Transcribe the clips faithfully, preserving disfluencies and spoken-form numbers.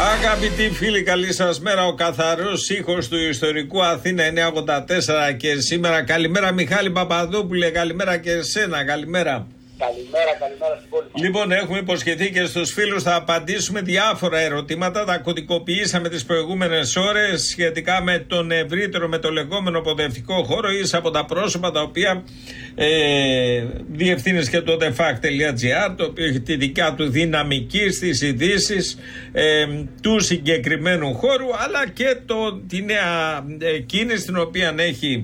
Αγαπητοί φίλοι, καλή σας μέρα. Ο καθαρός ήχος του ιστορικού Αθήνα εννιακόσια ογδόντα τέσσερα και σήμερα. Καλημέρα Μιχάλη Παπαδόπουλε, καλημέρα και εσένα, καλημέρα. Καλημέρα, καλημέρα στην πόλη μας. Λοιπόν, έχουμε υποσχεθεί και στους φίλους θα απαντήσουμε διάφορα ερωτήματα. Τα κωδικοποιήσαμε τις προηγούμενες ώρες σχετικά με τον ευρύτερο, με το λεγόμενο προοδευτικό χώρο, ίσα από τα πρόσωπα τα οποία ε, διευθύνεις και το defact.gr, το οποίο έχει τη δικιά του δυναμική στις ειδήσεις ε, του συγκεκριμένου χώρου, αλλά και το, τη νέα ε, κίνηση την οποία έχει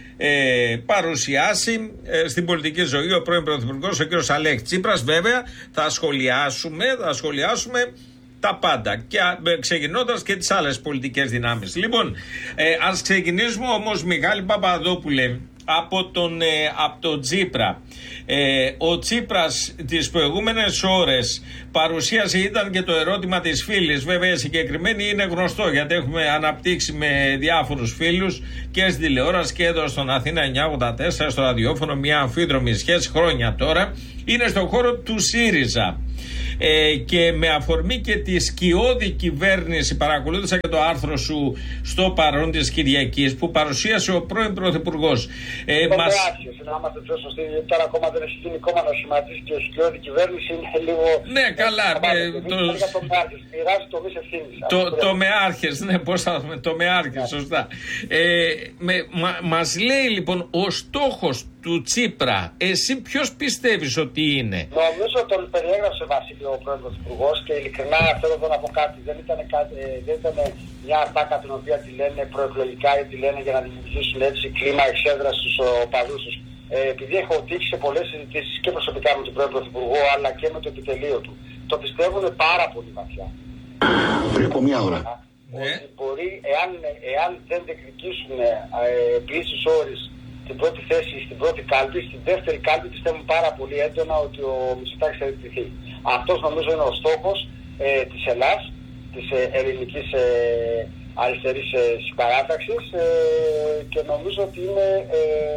Ε, παρουσιάσει ε, στην πολιτική ζωή ο πρώην Πρωθυπουργός, ο κ. Αλέξης Τσίπρας. Βέβαια θα σχολιάσουμε, θα σχολιάσουμε τα πάντα και ε, ξεκινώντας και τις άλλες πολιτικές δυνάμεις. Λοιπόν, ε, ας ξεκινήσουμε όμως, Μιχάλη Παπαδόπουλε, από τον, ε, από τον Τσίπρα. Ε, ο Τσίπρας τις προηγούμενες ώρες παρουσίασε, ήταν και το ερώτημα της φίλης, βέβαια συγκεκριμένη είναι γνωστό γιατί έχουμε αναπτύξει με διάφορους φίλους και στην τηλεόραση και εδώ στον Αθήνα εννιακόσια ογδόντα τέσσερα στο ραδιόφωνο, μια αμφίδρομη σχέση χρόνια τώρα, είναι στον χώρο του ΣΥΡΙΖΑ. Ε, και με αφορμή και τη σκιώδη κυβέρνηση, παρακολούθησα και το άρθρο σου στο Παρόν της Κυριακής που παρουσίασε ο πρώην Πρωθυπουργός. Ε, το μας... άξιος, να είμαστε πιο σωστοί, γιατί τώρα ακόμα δεν έχει γίνει κόμμα να σχηματίσει και η σκιώδη κυβέρνηση είναι λίγο... Ναι, καλά. Ε, το το μεάρχες, μοιράζει το μης ευθύνης. Το, το μεάρχες, ναι, πώς θα πούμε, το μεάρχες, σωστά. Ε, με, μα, μας λέει λοιπόν ο στόχος του Τσίπρα, εσύ ποιος πιστεύεις ότι είναι? Νομίζω τον περιέγραψε Βασίλειο ο πρώην Πρωθυπουργός και ειλικρινά θέλω εδώ να πω κάτι. Δεν ήταν, κάτι, δεν ήταν μια ατάκα την οποία τη λένε προεκλογικά ή τη λένε για να δημιουργήσουν έτσι κλίμα εξέδρα στους οπαδούς τους. Ε, επειδή έχω τύχει σε πολλές συζητήσεις και προσωπικά με τον πρώην Πρωθυπουργό αλλά και με το επιτελείο του, το πιστεύουν πάρα πολύ βαθιά. Πριν από μια ώρα. Ότι μπορεί, εάν, εάν δεν διεκδικήσουν ε, επίσης όρις στην πρώτη θέση, στην πρώτη κάλπη, στην δεύτερη κάλπη πιστεύουν πάρα πολύ έντονα ότι ο Μητσοτάκης θα επιτεθεί. Αυτός νομίζω είναι ο στόχος ε, της Ελλάς, της ε, ελληνικής ε, αριστερής ε, συμπαράταξης ε, και νομίζω ότι είναι ε,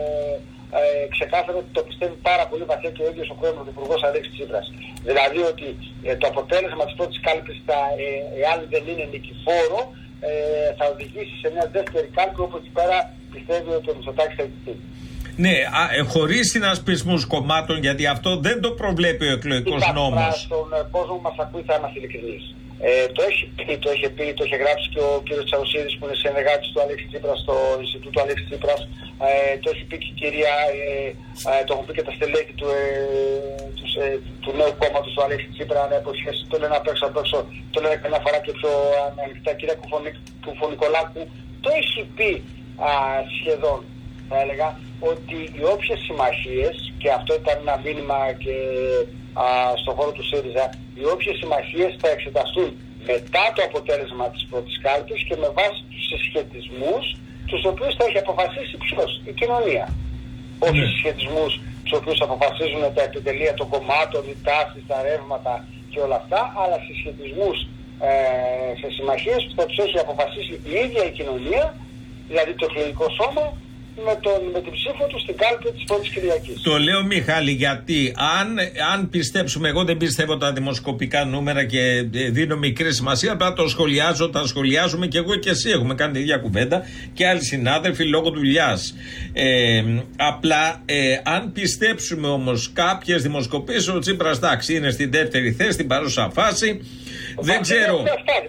ε, ξεκάθαρο ότι το πιστεύει πάρα πολύ βαθιά και ο ίδιος ο πρώην Πρωθυπουργός Αλέξης Τσίπρας. Δηλαδή ότι ε, το αποτέλεσμα της πρώτης κάλπης, θα, ε, εάν δεν είναι νικηφόρο, ε, θα οδηγήσει σε μια δεύτερη κάλπη όπου εκεί πέρα πιστεύει ότι ο Μητσοτάκης θα επιτεθεί. Ναι, ε, χωρίς συνασπισμούς κομμάτων, γιατί αυτό δεν το προβλέπει ο εκλογικός νόμος. Στον κόσμο που μας ακούει θα είμαστε ειλικρινείς. Ε, το έχει πει, το έχει πει, το έχει γράψει και ο κ. Τσαουσίδης που είναι συνεργάτης του Αλέξη Τσίπρας στο Ινστιτούτο Αλέξη Τσίπρας. Ε, το έχει πει και η κυρία, ε, ε, το έχουν πει και τα στελέχη του, ε, του, ε, του νέου κόμματος του Αλέξη Τσίπρα. Ναι, το λένε απ' έξω απ' έξω, το λένε καμιά φορά και πιο ανοιχτά. Η κυρία Κουφωνικολάκου το έχει πει α, σχεδόν, θα έλεγα, ότι οι όποιες συμμαχίες, και αυτό ήταν ένα μήνυμα και α, στον χώρο του ΣΥΡΙΖΑ, οι όποιες συμμαχίες θα εξεταστούν μετά το αποτέλεσμα της πρώτης κάλπης και με βάση τους συσχετισμούς τους οποίους θα έχει αποφασίσει ποιος? Η κοινωνία. Mm. Όχι συσχετισμούς τους οποίους αποφασίζουν τα επιτελεία των κομμάτων, οι τάσεις, τα ρεύματα και όλα αυτά, αλλά συσχετισμούς ε, σε συμμαχίες που θα τους έχει αποφασίσει η ίδια η κοινωνία, δηλαδή το εκλογικό σώμα, με, τον, με την ψήφο του στην κάλπη της πρώτης Κυριακής. Το λέω, Μιχάλη, γιατί αν, αν πιστέψουμε, εγώ δεν πιστεύω τα δημοσκοπικά νούμερα και δίνω μικρή σημασία, απλά το σχολιάζω, τα σχολιάζουμε και εγώ και εσύ έχουμε κάνει τη ίδια κουβέντα και άλλοι συνάδελφοι λόγω δουλειάς. Ε, απλά ε, αν πιστέψουμε όμως κάποιες δημοσκοπήσεις, ο Τσίπρας εντάξει είναι στην δεύτερη θέση, στην παρούσα φάση. Δεν ξέρω.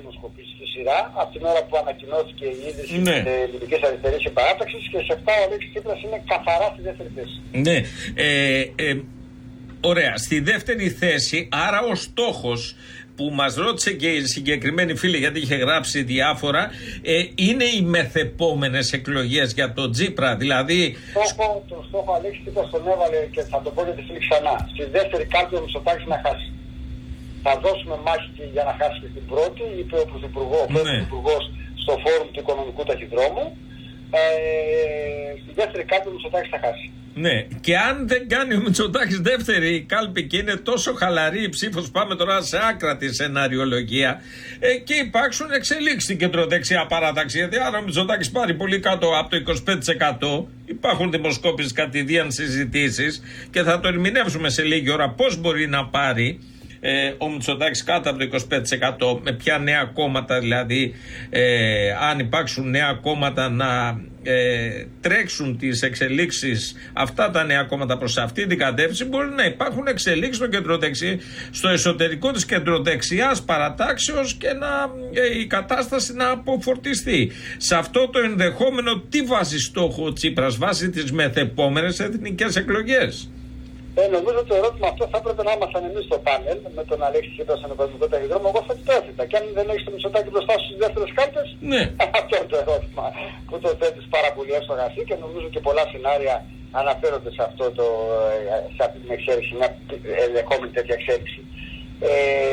Από την ώρα που ανακοινώθηκε η είδηση ναι. της ελληνικής αριστερής συμπαράταξης και σε αυτά ο Αλέξης Τσίπρας είναι καθαρά στη δεύτερη θέση. Ναι. Ε, ε, ωραία. Στη δεύτερη θέση, άρα ο στόχος που μας ρώτησε και η συγκεκριμένη φίλη, γιατί είχε γράψει διάφορα, ε, είναι οι μεθεπόμενες εκλογές για τον Τσίπρα, δηλαδή... Στόχο, τον στόχο Αλέξη Τσίπρας τον έβαλε και θα τον πω για τη φίλη ξανά. Στη δεύτερη κάλπη ο Μητσοτάκης να χάσει. Θα δώσουμε μάχη και για να χάσει και στην πρώτη, είπε ο Πρωθυπουργός, ο ναι. Πρωθυπουργός στο φόρουμ του Οικονομικού Ταχυδρόμου. Ε, στη δεύτερη κάλπη ο Μητσοτάκης θα χάσει. Ναι, και αν δεν κάνει ο Μητσοτάκης δεύτερη κάλπη και είναι τόσο χαλαρή η ψήφος, πάμε τώρα σε άκρατη σεναριολογία, ε, και υπάρξουν εξελίξεις στην κεντροδεξιά παράταξη. Γιατί αν ο Μητσοτάκης πάρει πολύ κάτω από το είκοσι πέντε τοις εκατό, υπάρχουν δημοσκόπησεις κατηδίαν συζητήσεις και θα το ερμηνεύσουμε σε λίγη ώρα πώς μπορεί να πάρει. ε, ο Μητσοτάκης κάτω από το είκοσι πέντε τοις εκατό, με ποια νέα κόμματα δηλαδή, ε, αν υπάρξουν νέα κόμματα να ε, τρέξουν τις εξελίξεις, αυτά τα νέα κόμματα προς αυτή την κατεύθυνση, μπορεί να υπάρχουν εξελίξεις στο κεντροδεξί, στο εσωτερικό της κεντροδεξιάς παρατάξεως και να, ε, η κατάσταση να αποφορτιστεί. Σε αυτό το ενδεχόμενο τι βάζει στόχο ο Τσίπρας, βάζει τις μεθεπόμενες εθνικές εκλογές? Ε, νομίζω ότι το ερώτημα αυτό θα έπρεπε να ήμασταν εμείς στο πάνελ με τον Αλέξη Τσίπρα στον Ευρωπαϊκό Ταχυδρόμο. Εγώ θα το έθετα. Και αν δεν έχει το Μητσοτάκη μπροστά στις δεύτερες κάρτες, ναι. Αυτό είναι το ερώτημα που το θέτεις πάρα πολύ εύστοχα και νομίζω και πολλά σενάρια αναφέρονται σε, αυτό το, σε αυτή την εξέλιξη, μια ενδεχόμενη τέτοια εξέλιξη. Ε,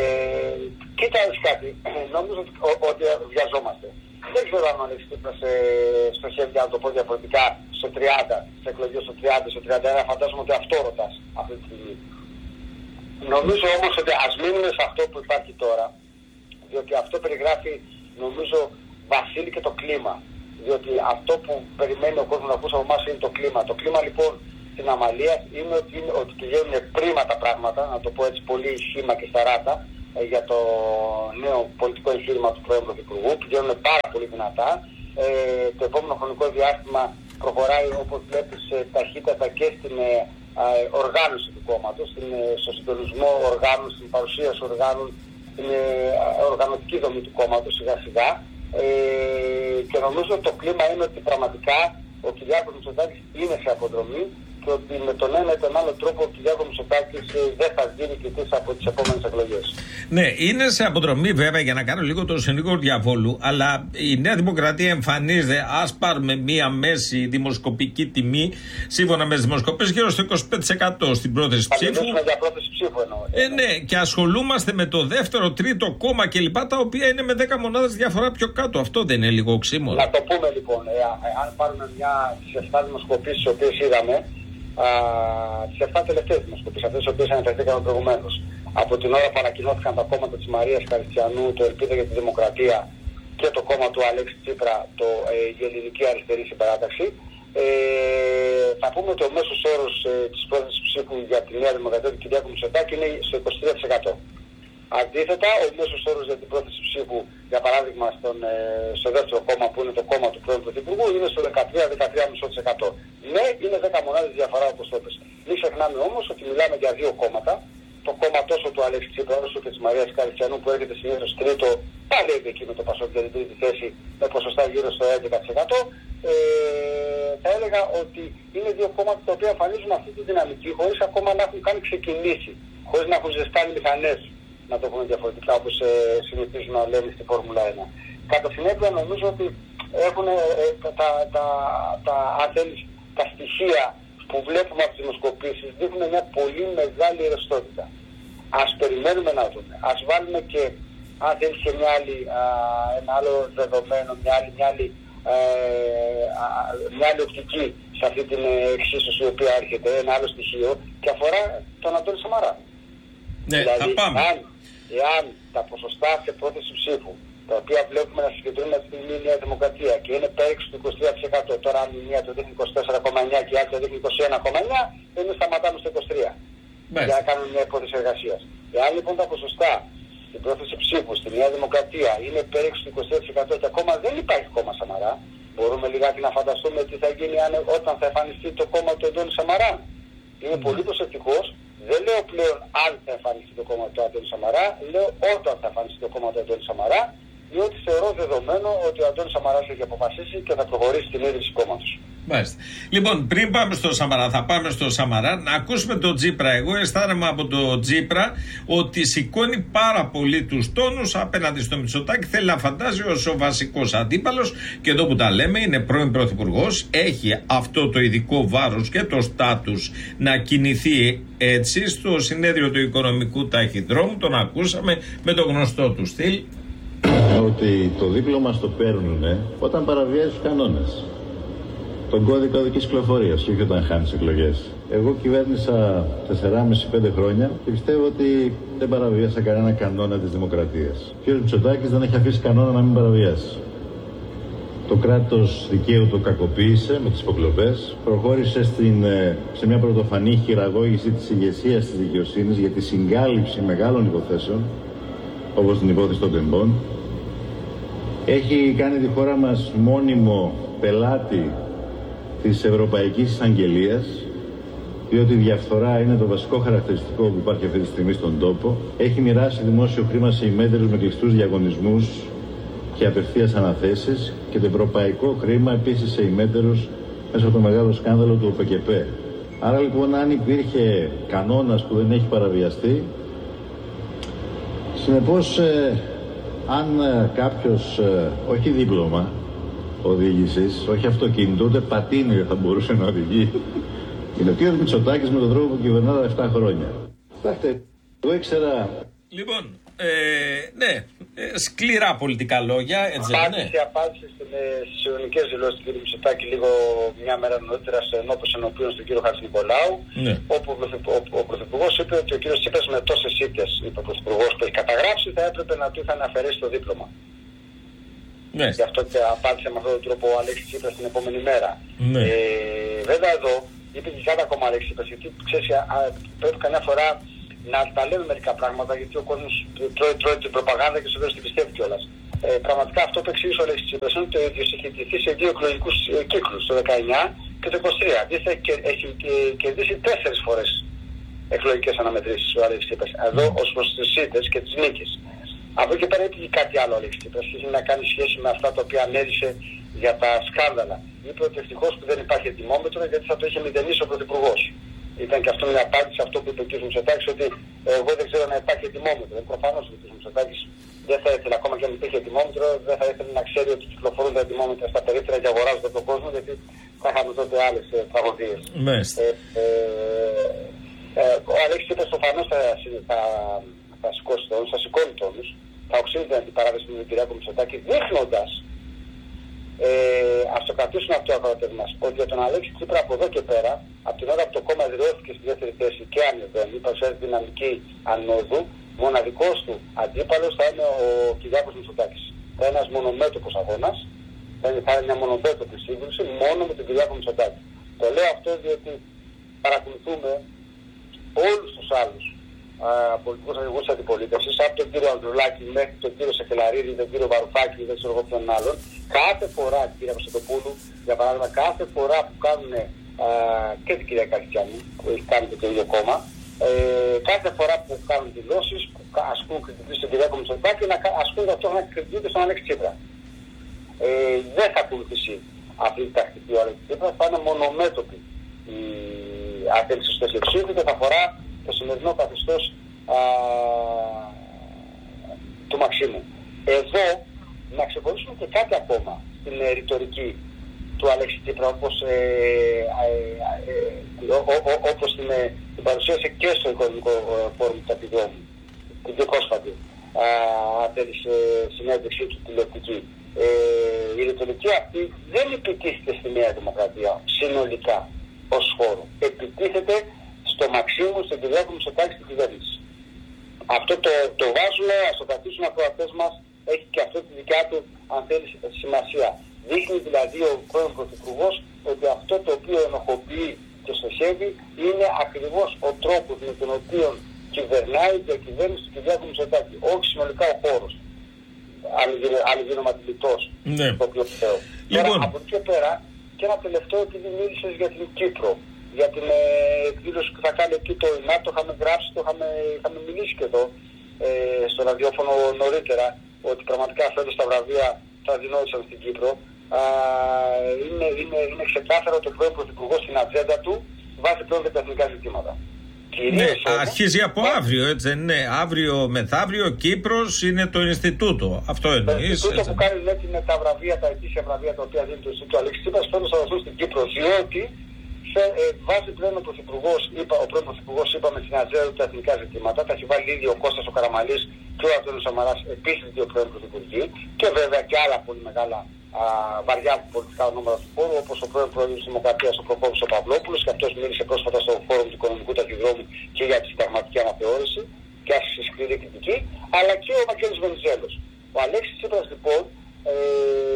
κοίτα κάτι, νομίζω ότι, ότι βιαζόμαστε. Δεν ξέρω αν ο Αλέξης Τσίπρας στοχεύει, να το πω διαφορετικά, στο τριάντα, σε εκλογές στο τριάντα, στο τριάντα ένα, φαντάζομαι ότι αυτό ρωτάς αυτή τη στιγμή. Νομίζω όμως ότι ας μείνουμε σε αυτό που υπάρχει τώρα, διότι αυτό περιγράφει, νομίζω, βασίλει και το κλίμα. Διότι αυτό που περιμένει ο κόσμος να ακούσει από εμάς είναι το κλίμα. Το κλίμα λοιπόν στην Αμαλία είναι ότι, είναι, ότι πηγαίνουν πρίμα τα πράγματα, να το πω έτσι πολύ σχήμα και σταράτα, για το νέο πολιτικό εγχείρημα του πρώην Πρωθυπουργού, πηγαίνουν πάρα πολύ δυνατά. Ε, το επόμενο χρονικό διάστημα προχωράει, όπως βλέπεις, ταχύτατα και στην ε, οργάνωση του κόμματος, στην, στο συντονισμό οργάνων, στην παρουσίαση οργάνων, στην ε, οργανωτική δομή του κόμματος σιγά σιγά. Ε, και νομίζω ότι το κλίμα είναι ότι πραγματικά ο Κυριάκος Μητσοτάκης είναι σε αποδρομή και ότι με τον ένα ή τον άλλο τρόπο ο Κυριάκος Μητσοτάκης δεν θα γίνει κριτής από τις επόμενες εκλογές. Ναι, είναι σε αποδρομή βέβαια, για να κάνω λίγο το συνήγορο διαβόλου, αλλά η Νέα Δημοκρατία εμφανίζεται, ας πάρουμε μία μέση δημοσκοπική τιμή, σύμφωνα με τις δημοσκοπές, γύρω στο είκοσι πέντε τοις εκατό στην πρόθεση θα ψήφου. Για πρόθεση ψήφου εννοώ. Ε, ναι, και ασχολούμαστε με το δεύτερο, τρίτο κόμμα κλπ. Τα οποία είναι με δέκα μονάδες διαφορά πιο κάτω. Αυτό δεν είναι λίγο οξύμορο? Να το πούμε λοιπόν, ε, ε, αν πάρουμε μια τις εφτά δημοσκοπήσεις τις οποίες είδαμε, τις εφτά τελευταίες δημοσκοπήσεις, αυτές τις οποίες αναφερθήκαμε προηγουμένως, από την ώρα που ανακοινώθηκαν τα κόμματα της Μαρίας Χαριστιανού, το Ελπίδα για τη Δημοκρατία και το κόμμα του Αλέξη Τσίπρα, το, ε, η Ελληνική Αριστερή Συμπαράταξη, ε, θα πούμε ότι ο μέσος όρος ε, της πρόθεσης ψήφου για τη Νέα Δημοκρατία του Κυριάκου Μητσοτάκη είναι στο είκοσι τρία τοις εκατό. Αντίθετα, ο μέσος όρος για την πρόθεση ψήφου, για παράδειγμα, στον, ε, στο δεύτερο κόμμα που είναι το κόμμα του πρώην Πρωθυπουργού, είναι στο δεκατρία με δεκατρία κόμμα πέντε τοις εκατό. Ναι, είναι δέκα μονάδες διαφορά, όπως το είπες. Μην ξεχνάμε όμως ότι μιλάμε για δύο κόμματα. Το κόμμα τόσο του Αλέξη Τσίπρα όσο και της Μαρίας Χαριστιανού, που έρχεται συνήθως τρίτο, πάλι είναι εκεί με το Πασόκ για την τρίτη θέση, με ποσοστά γύρω στο έντεκα τοις εκατό. Ε, θα έλεγα ότι είναι δύο κόμματα τα οποία εμφανίζουν αυτή τη δυναμική χωρίς ακόμα να έχουν καν ξεκινήσει, χωρίς να έχουν ζεστάνει μηχανές, να το πούμε διαφορετικά, όπως ε, συνηθίζουν να λένε στη Φόρμουλα ένα. Κατά συνέπεια, νομίζω ότι έχουν ε, τα, τα, τα, τα, αν θέλεις, τα στοιχεία που βλέπουμε από τις δημοσκοπήσεις δείχνουν μια πολύ μεγάλη ρευστότητα. Ας περιμένουμε να δούμε. Ας βάλουμε και, αν θέλεις, και μια άλλη, α, ένα άλλο δεδομένο, μια άλλη, μια άλλη, ε, α, μια άλλη οπτική σε αυτή την εξίσωση η οποία έρχεται, ένα άλλο στοιχείο, και αφορά τον Αντώνη Σαμαρά. Ναι, δηλαδή, θα πάμε. Αν, εάν τα ποσοστά σε πρόθεση ψήφου, τα οποία βλέπουμε να συγκεντρώνουν αυτή τη στιγμή η Νέα Δημοκρατία και είναι πέριξ του είκοσι τρία τοις εκατό, τώρα αν η μία το δείχνει είκοσι τέσσερα κόμμα εννιά και η άλλη το δείχνει είκοσι ένα κόμμα εννιά, εμείς σταματάμε στο είκοσι τρία για να κάνουμε μια υπόθεση εργασίας. Εάν λοιπόν τα ποσοστά στην πρόθεση ψήφου στη Νέα Δημοκρατία είναι πέριξ του είκοσι τρία τοις εκατό και ακόμα δεν υπάρχει κόμμα Σαμαρά, μπορούμε λιγάκι να φανταστούμε τι θα γίνει όταν θα εμφανιστεί το κόμμα του Αντώνη Σαμαρά. Είμαι πολύ προσεκτικός. Δεν λέω πλέον αν θα εμφανιστεί το κόμμα του Αντώνη Σαμαρά, λέω όταν θα εμφανιστεί το κόμμα του Αντώνη Σαμαρά, διότι θεωρώ δεδομένο ότι ο Αντώνης Σαμαράς έχει αποφασίσει και θα προχωρήσει την ίδρυση κόμματος. Μάλιστα. Λοιπόν, πριν πάμε στο Σαμαρά, θα πάμε στο Σαμαρά, να ακούσουμε τον Τσίπρα. Εγώ αισθάνομαι από τον Τσίπρα ότι σηκώνει πάρα πολύ τους τόνους απέναντι στο Μητσοτάκη. Θέλει να φαντάζει ως ο βασικός αντίπαλος, και εδώ που τα λέμε είναι πρώην πρωθυπουργός, έχει αυτό το ειδικό βάρος και το στάτους να κινηθεί έτσι. Στο συνέδριο του Οικονομικού Ταχυδρόμου τον ακούσαμε με το γνωστό του στυλ. Ότι το δίπλωμα στο παίρνουνε όταν παραβιάζει τους κανόνες. Τον κώδικα οδικής κυκλοφορίας και όχι όταν χάνεις εκλογές. Εγώ κυβέρνησα τεσσεράμισι πέντε χρόνια και πιστεύω ότι δεν παραβίασα κανένα κανόνα της δημοκρατίας. Ο κ. Μητσοτάκης δεν έχει αφήσει κανόνα να μην παραβιάσει. το κράτος δικαίου το κακοποίησε με τις υποκλοπές, προχώρησε στην, σε μια πρωτοφανή χειραγώγηση της ηγεσίας της δικαιοσύνης για τη συγκάλυψη μεγάλων υποθέσεων, όπως την υπόθεση των τεμπών. Έχει κάνει τη χώρα μας μόνιμο πελάτη της Ευρωπαϊκής Εισαγγελίας, διότι η διαφθορά είναι το βασικό χαρακτηριστικό που υπάρχει αυτή τη στιγμή στον τόπο. Έχει μοιράσει δημόσιο χρήμα σε ημέτερους με κλειστούς διαγωνισμούς και απευθείας αναθέσεις και το ευρωπαϊκό χρήμα επίσης σε ημέτερους μέσα από το μεγάλο σκάνδαλο του ΟΠΕΚΕΠΕ. Άρα λοιπόν, αν υπήρχε κανόνας που δεν έχει παραβιαστεί, συνεπώς ε, αν ε, κάποιος, ε, όχι δίπλωμα οδήγησης, όχι αυτοκίνητο, ούτε πατίνι δεν θα μπορούσε να οδηγεί, είναι ο κύριος Μητσοτάκης με τον τρόπο που κυβερνά τα επτά χρόνια. Κοιτάξτε, εγώ ήξερα... Λοιπόν, ε, ναι, ε, σκληρά πολιτικά λόγια, έτσι δεν είναι? Απάντηση, απάντηση στις ειρωνικές δηλώσεις του κ. Μητσοτάκη λίγο μια μέρα νωρίτερα σε ενώπιση ενώπιον στον κύριο Χατζηνικολάου, ναι. όπου ο Πρωθυπουργός είπε ότι ο κ. Τσίπρας με τόσες ήττες, είπε ο Πρωθυπουργός που έχει καταγράψει, θα έπρεπε να του είχαν αφαιρέσει το δίπλωμα. Ναι. Γι' αυτό και απάντησε με αυτόν τον τρόπο ο Αλέξης Τσίπρας την επόμενη μέρα. Ναι. Ε, βέβαια εδώ είπε και κάτι ακόμα Αλέξης Τσίπρας, γιατί ξέρεις, πρέπει καμιά φορά να τα λέμε μερικά πράγματα, γιατί ο κόσμος τρώει, τρώει την προπαγάνδα και στο τέλος την πιστεύει κιόλας. Ε, πραγματικά αυτό που εξήγησε ο Αλέξης Τσίπρας είναι ότι ο ίδιος είχε κερδίσει σε δύο εκλογικούς ε, κύκλους, το δεκαεννιά και το είκοσι τρία. Αντίθετα έχει κερδίσει τέσσερις φορές εκλογικές αναμετρήσεις ο Αλέξης Τσίπρας. Εδώ ως προς τις ήττες και τις νίκες. Από εκεί πέρα είπε και κάτι άλλο ο Αλέξης Τσίπρας, είχε να κάνει σχέση με αυτά τα οποία ανέδειξε για τα σκάνδαλα. Είπε ότι ευτυχώς που δεν υπάρχει ετοιμόμετρο, γιατί θα το είχε μηδενίσει ο Πρωθυπουργός. Ήταν και αυτό μια απάντηση σε αυτό που είπε ο κ. Μητσοτάκης, ότι εγώ δεν ξέρω να υπάρχει ετοιμόμετρο. Προφανώς ο κ. Μητσοτάκης δεν θα ήθελε, ακόμα και αν υπήρχε ετοιμόμετρο, δεν θα ήθελε να ξέρει ότι κυκλοφορούν τα ετοιμόμετρα στα περίπτερα και αγοράζονται από τον κόσμο, γιατί θα είχαμε τότε άλλες ε, τραγωδίες. Ε, ε, ε, ο Αλέξης Τσίπρας προφανώς θα, θα, θα σηκώσει τόνους, θα σηκώνει τόνους, θα οξύνει την αντιπαράθεση του κ. Μητσοτάκη, δείχνοντας, ε, ας το κρατήσουμε αυτό το ακροατές μας, ότι για τον Αλέξη Τσίπρα από εδώ και πέρα, από την ώρα που το κόμμα εδραιώθηκε στη δεύτερη θέση και ανεβαίνει, παρουσιάζει δυναμική ανόδου, μοναδικός του αντίπαλος θα είναι ο Κυριάκος Μητσοτάκης. Θα είναι ένας μονομέτωπος αγώνας, θα είναι, θα είναι μια μονομέτωπη σύγκρουση μόνο με τον Κυριάκο Μητσοτάκη. Το λέω αυτό διότι παρακολουθούμε όλους τους άλλους πολιτικούς αρχηγούς της αντιπολίτευσης, από τον κύριο Ανδρουλάκη μέχρι τον κύριο Σακελαρίδη, τον κύριο Βαρουφάκη, δεν ξέρω εγώ ποιον άλλον. Κάθε φορά, κυρία Κωνσταντοπούλου, για παράδειγμα, κάθε φορά που κάνουν α, και την κυρία Καριστιανή, που έχει κάνει και το ίδιο κόμμα, ε, κάθε φορά που κάνουν δηλώσεις, που ασκούν κριτική στον Κυριάκο Μητσοτάκη, να ασκούν ταυτόχρονα κριτική στον Αλέξη Τσίπρα. Ε, δεν θα ακολουθήσει αυτή τη τακτική ο Αλέξη Τσίπρα, θα είναι μονομέτωπη η ατέλειξη στο εξουσίου και θα αφορά το σημερινό καθεστώς του Μαξίμου. Εδώ να ξεχωρίσουμε και κάτι ακόμα στην ε, ρητορική του Αλέξη Τσίπρα, όπως, ε, ε, ε, ε, ε, όπως την, ε, την παρουσίασε και στο οικονομικό ε, φόρουμ του Ταπηδόμου, την πιο πρόσφατη ατέλειξη συνέντευξή του τηλεοπτική. Ε, η ρητορική αυτή δεν επιτίθεται στη Νέα Δημοκρατία συνολικά ως χώρο. Επιτίθεται στο Μαξίμου, στον Κυριάκο Μητσοτάκη, στην κυβέρνηση. Αυτό το, το βάζουμε, ας το κρατήσουμε ακροατές μας, έχει και αυτό τη δικιά του, αν θέλει, σημασία. Δείχνει δηλαδή ο πρώην Πρωθυπουργός ότι αυτό το οποίο ενοχοποιεί και στοχεύει είναι ακριβώς ο τρόπος με τον οποίο κυβερνάει η διακυβέρνηση του Κυριάκου Μητσοτάκη. Όχι συνολικά ο χώρος. Αν, αν γίνομαι αντιληπτός, ναι. Το οποίο θέλω. Λοιπόν. Τώρα, από εκεί και πέρα, και ένα τελευταίο, επειδή μίλησες για την Κύπρο. Για την ε, εκδήλωση που θα κάνει εκεί το ΙΝΑΤ, το είχαμε γράψει, το είχαμε, είχαμε μιλήσει και εδώ ε, στο ραδιόφωνο νωρίτερα, ότι πραγματικά φέτος τα βραβεία θα δινόντουσαν στην Κύπρο. Α, είναι, είναι, είναι ξεκάθαρο ότι ο πρώην Πρωθυπουργός στην ατζέντα του βάζει πλέον τα εθνικά ζητήματα. Ναι, όμως, αρχίζει από ναι. αύριο, έτσι δεν είναι? Αύριο μεθαύριο Κύπρος είναι το Ινστιτούτο. Αυτό εννοείς? Το Ινστιτούτο που κάνει έτσι με τα βραβεία, τα ετήσια βραβεία τα οποία δίνει το Ινστιτούτο Αλέξη Τσίπρας, φέτος θα δοθούν στην Κύπρο, διότι Ε, βάζει πλέον ο Πρωθυπουργός, είπα, ο πρώην Πρωθυπουργός, είπαμε στην ατζέντα του τα εθνικά ζητήματα. Τα έχει βάλει ήδη ο Κώστας ο Καραμανλής και ο Αντώνης Σαμαράς, επίσης δύο πρώην Πρωθυπουργοί, και βέβαια και άλλα πολύ μεγάλα α, βαριά πολιτικά ονόματα του χώρου, όπως ο πρώην Πρόεδρος της Δημοκρατίας, ο Προκόπης ο Παυλόπουλος, και αυτός μίλησε πρόσφατα στο φόρουμ του Οικονομικού Ταχυδρόμου και για τη συνταγματική αναθεώρηση και άσκησε σκληρή κριτική, αλλά και ο Βαγγέλης Βενιζέλος. Ο Αλέξης Τσίπρας λοιπόν ε,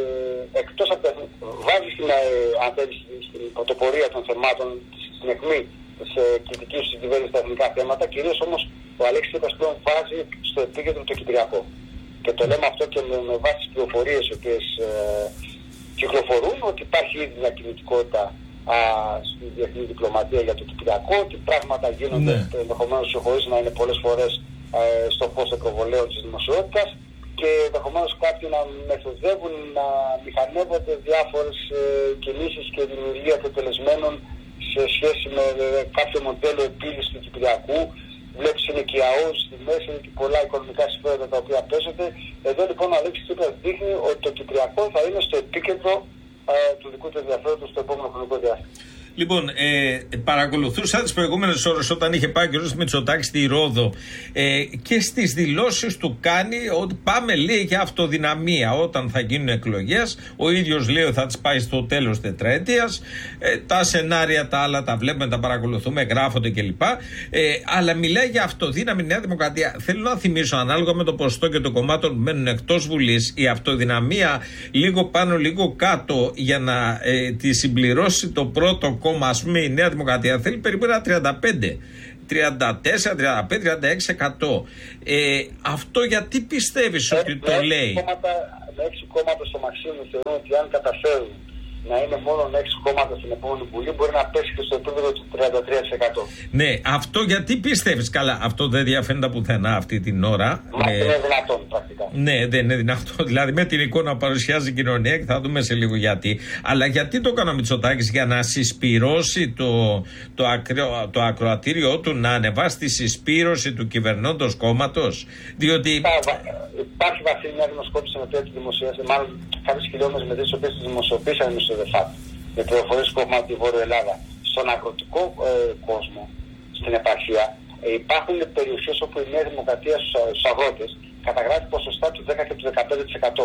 εκτός από τα, βάζει στην, αν θέλεις, στην πρωτοπορία των θεμάτων, στην αιχμή της κριτικής της κυβέρνησης στα εθνικά θέματα, κυρίως όμως ο Αλέξης Τσίπρας πλέον βάζει στο επίκεντρο το Κυπριακό. Και το λέμε αυτό και με, με βάση τις πληροφορίες οι οποίες ε, κυκλοφορούν, ότι υπάρχει ήδη μια κινητικότητα α, στη διεθνή διπλωματία για το Κυπριακό, ότι πράγματα γίνονται ναι. ενδεχομένως χωρίς να είναι πολλές φορές ε, στο φως των προβολέων της δημοσιότητας και ενδεχομένως κάποιοι να μεθοδεύουν, να μηχανεύονται διάφορες ε, κινήσεις και δημιουργία αποτελεσμένων σε σχέση με ε, κάποιο μοντέλο επίλυσης του Κυπριακού. Βλέπεις ενοικιαούς στη μέση και πολλά οικονομικά συμφέροντα τα οποία παίζονται. Εδώ λοιπόν ο Αλέξης Τσίπρας δείχνει ότι το Κυπριακό θα είναι στο επίκεντρο ε, του δικού του ενδιαφέροντος στο επόμενο χρονικό διάστημα. Λοιπόν, ε, παρακολουθούσα τις προηγούμενες ώρες όταν είχε πάει ο κ. Μητσοτάκης στη Ρόδο ε, και στις δηλώσεις του κάνει ότι πάμε, λέει, για αυτοδυναμία όταν θα γίνουν εκλογές. Ο ίδιος λέει ότι θα τις πάει στο τέλος τετραετίας. Ε, τα σενάρια τα άλλα τα βλέπουμε, τα παρακολουθούμε, γράφονται κλπ. Ε, αλλά μιλάει για αυτοδύναμη Νέα Δημοκρατία. Θέλω να θυμίσω, ανάλογα με το ποσοστό και των κομμάτων που μένουν εκτός Βουλής, η αυτοδυναμία λίγο πάνω, λίγο κάτω για να ε, τη συμπληρώσει το πρώτο κόμμα. Ας πούμε η Νέα Δημοκρατία θέλει περίπου ένα τριάντα πέντε, τριάντα τέσσερα, τριάντα πέντε, τριάντα έξι τοις εκατό. Ε, αυτό γιατί πιστεύεις ότι το λέει? Με έξι κόμματα στο Μαξίμου θεωρούν ότι αν καταφέρουν να είναι μόνο έξι κόμματα στην επόμενη Βουλή μπορεί να πέσει και στο επίπεδο του τριάντα τρία τοις εκατό. Ναι, αυτό γιατί πιστεύεις? Καλά, αυτό δεν διαφαίνεται πουθενά αυτή την ώρα. Μα ε, είναι δυνατόν πρακτικά. Ναι, δεν είναι δυνατόν. Δηλαδή με την εικόνα που παρουσιάζει η κοινωνία και θα δούμε σε λίγο γιατί. Αλλά γιατί το έκανε ο Μητσοτάκης? Για να συσπυρώσει το, το, ακρο, το ακροατήριό του, να ανεβάσει τη συσπήρωση του κυβερνώντος κόμματος. Διότι υπάρχει βαθύ μια δημοσκόπηση με οποία τη δημοσίευσε, μάλλον κάποιες χιλιόμετρες με τις οποίες τη δημοσιοποίησαν στο ΔΕΦΑΤ, με πληροφορίες που έχουμε από τη Βόρεια Ελλάδα. Στον αγροτικό ε, κόσμο, στην επαρχία, ε, υπάρχουν περιοχές όπου η Νέα Δημοκρατία στους αγρότες καταγράφει ποσοστά του δέκα και του δεκαπέντε τοις εκατό.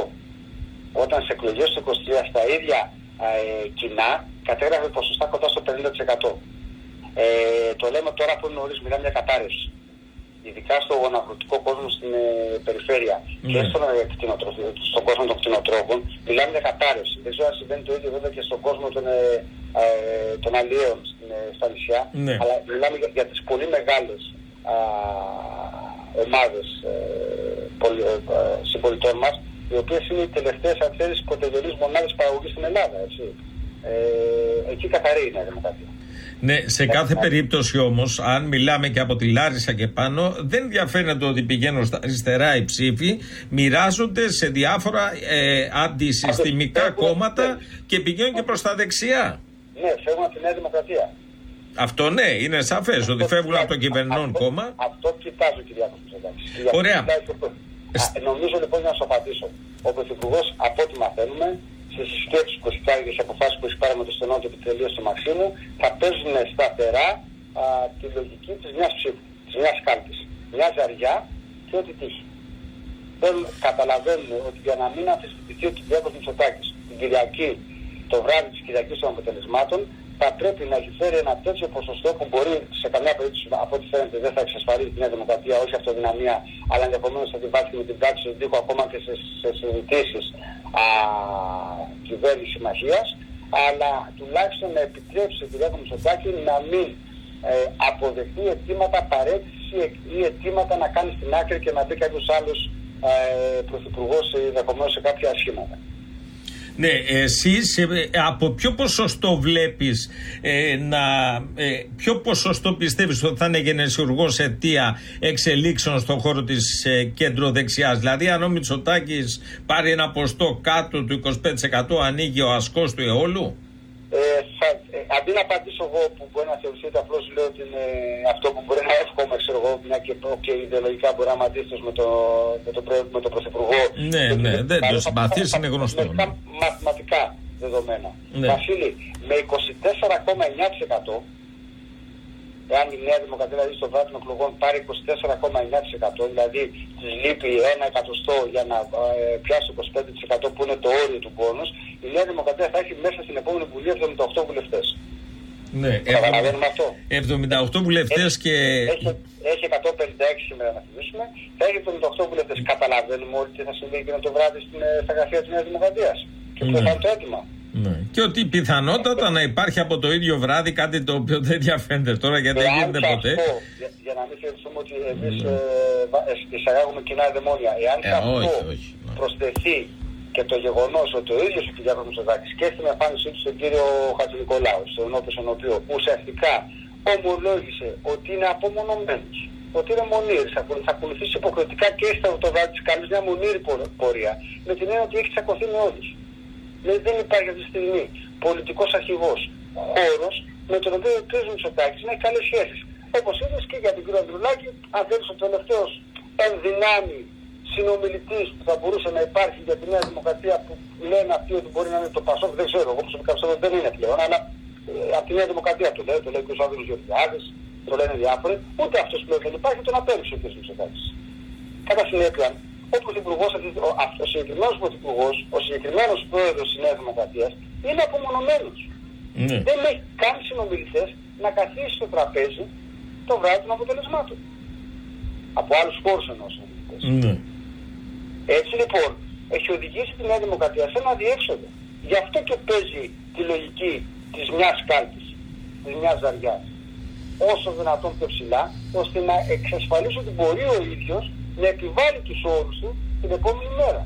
Όταν σε εκλογές του είκοσι τρία στα ίδια ε, κοινά κατέγραφε ποσοστά κοντά στο πενήντα τοις εκατό. Ε, το λέμε τώρα που νωρίς, μιλάμε για κατάρρευση. Ειδικά στον αγροτικό κόσμο στην ε, περιφέρεια mm. και στον, ε, στον κόσμο των κτηνοτρόφων, μιλάμε για κατάρρευση. Δεν ξέρω αν συμβαίνει το ίδιο βέβαια και στον κόσμο των, ε, ε, των αλλιέων ε, στα νησιά, mm. αλλά μιλάμε για, για τις πολύ μεγάλες α, ομάδες ε, πολυ, ε, συμπολιτών μας, οι οποίες είναι οι τελευταίες αν θέλεις πρωτογενείς μονάδες παραγωγής στην Ελλάδα. Έτσι. Ε, εκεί καθαρή είναι η Δημοκρατία. Ναι, σε κάθε περίπτωση όμως, αν μιλάμε και από τη Λάρισα και πάνω, δεν διαφαίνεται ότι πηγαίνουν στα αριστερά οι ψήφοι, μοιράζονται σε διάφορα ε, αντισυστημικά κόμματα και πηγαίνουν και προς τα δεξιά. Ναι, φεύγουν από τη Νέα Δημοκρατία. Αυτό ναι, είναι σαφές αυτό, ότι φεύγουν από το κυβερνών αυτό, κόμμα. Αυτό κοιτάζει ο Κυριάκος Μητσοτάκης. Ωραία. Νομίζω λοιπόν να σου απαντήσω. Ο Πρωθυπουργός, από ό,τι μαθαίνουμε, στις συσκέψεις που έχει κάνει και στις αποφάσεις που έχει πάρει με το στενό του επιτελείο στο Μαξίμου, θα παίζουν σταθερά α, τη λογική της μιας ψήφου, της μιας κάλπης. Μια ζαριά και ό,τι τύχει. Δεν καταλαβαίνουν ότι για να μην αμφισβητηθεί ο Κυριάκος Μητσοτάκης την Κυριακή, το βράδυ της Κυριακής των αποτελεσμάτων, θα πρέπει να έχει φέρει ένα τέτοιο ποσοστό που μπορεί σε καμιά περίπτωση, από ό,τι φαίνεται, δεν θα εξασφαλίσει τη Νέα Δημοκρατία, όχι αυτοδυναμία, αλλά ενδεχομένως θα την βάζει με την τάξη του τοίχου ακόμα και σε, σε συζητήσεις κυβέρνηση συμμαχίας, αλλά τουλάχιστον να επιτρέψει τον Κυριάκο Μητσοτάκη να μην ε, αποδεχτεί αιτήματα παρέτησης ή αιτήματα να κάνει στην άκρη και να μπει κάποιος άλλος ε, πρωθυπουργός ενδεχομένως σε κάποια ασχήματα. Ναι, εσείς από ποιο ποσοστό βλέπεις ε, να, ε, ποιο ποσοστό πιστεύεις ότι θα είναι γενεσιουργός αιτία εξελίξεων στον χώρο της ε, κέντρο-δεξιάς? Δηλαδή αν ο Μητσοτάκης πάρει ένα ποστό κάτω του είκοσι πέντε τοις εκατό, ανοίγει ο ασκός του αιώλου? Ε, θα, ε, αντί να απαντήσω εγώ που μπορεί να θεωρηθεί ότι απλώς λέω ότι είναι αυτό που μπορεί να εύχομαι, ξέρω εγώ, μια και, και ιδεολογικά μπορεί να είμαι αντίθετος με τον με το, με το Πρωθυπουργό. Ναι, ναι, ναι, δεν το συμπαθείς, είναι γνωστό. Με μαθηματικά δεδομένα. Ναι. Βασίλη, με είκοσι τέσσερα κόμμα εννιά τοις εκατό, εάν η Νέα Δημοκρατία δηλαδή στο βράδυ των εκλογών πάρει είκοσι τέσσερα κόμμα εννιά τοις εκατό, δηλαδή της λείπει ένα εκατοστό για να ε, πιάσει το είκοσι πέντε τοις εκατό που είναι το όριο του πόνους, η Νέα Δημοκρατία θα έχει μέσα στην επόμενη Βουλή εβδομήντα οκτώ βουλευτές. Ναι, καταλαβαίνουμε αυτό. εβδομήντα οκτώ βουλευτές και... Έχει, έχει εκατόν πενήντα έξι σήμερα να θυμίσουμε, θα έχει εβδομήντα οκτώ βουλευτές. Καταλαβαίνουμε όλοι τι θα συμβεί και το βράδυ στην, στα γραφεία της Νέας Δημοκρατίας. Και ποιο θα είναι το αίτημα. Ναι. Και ότι πιθανότατα να υπάρχει από το ίδιο βράδυ κάτι το οποίο δεν διαφαίνεται τώρα γιατί δεν γίνεται ποτέ. Αυτό, για, για να μην θεωρήσουμε ότι εμείς ναι. ε, εισαγάγουμε κοινά δαιμόνια. Εάν ε, αυτό όχι, όχι, ναι. προσθεθεί και το γεγονός ότι ο ίδιος ο Κυριάκος Μητσοτάκης και στην εμφάνισή του στον κύριο Χατζηνικολάου, στον οποίο ουσιαστικά ομολόγησε ότι είναι απομονωμένος, ότι είναι μονήρης, θα ακολουθήσει υποκριτικά και στα βράδυ της καλής μια μονήρη πορεία, με την έννοια ότι έχει τσακωθεί με όλους. Δηλαδή δεν υπάρχει αυτή τη στιγμή πολιτικός αρχηγός, χώρος με τον οποίο ο κ. Μητσοτάκης να έχει καλές σχέσεις. Όπως είδες και για τον κ. Ανδρουλάκη, αν θέλεις ο τελευταίος ενδυνάμει συνομιλητής που θα μπορούσε να υπάρχει για τη Νέα Δημοκρατία, που λένε αυτοί ότι μπορεί να είναι το Πασόκ, δεν ξέρω, εγώ προσωπικά πιστεύω δεν είναι πλέον, αλλά ε, από τη Νέα Δημοκρατία το λέει, το λέει και ο Σάββατος Γεωργιάδης, το λένε διάφοροι, ούτε αυτός πλέον δεν υπάρχει, τον απέρριψε ο κ. Μητσοτάκης. Κατά συνέπεια, ο πρωθυπουργός, ο συγκεκριμένος πρωθυπουργός, ο συγκεκριμένος πρόεδρος της Νέας Δημοκρατίας είναι απομονωμένος. Mm. Δεν έχει καν συνομιλητές να καθίσει στο τραπέζι το βράδυ των αποτελεσμάτων. Από άλλους χώρους εννοώ συνομιλητές. Mm. Έτσι λοιπόν, έχει οδηγήσει τη Νέα Δημοκρατία σε ένα διέξοδο. Γι' αυτό και παίζει τη λογική της μιας κάλπης, της μιας ζαριάς, όσο δυνατόν πιο ψηλά, ώστε να εξασφαλίσει ότι μπορεί ο ίδιος να επιβάλλει τους όρους του την επόμενη μέρα.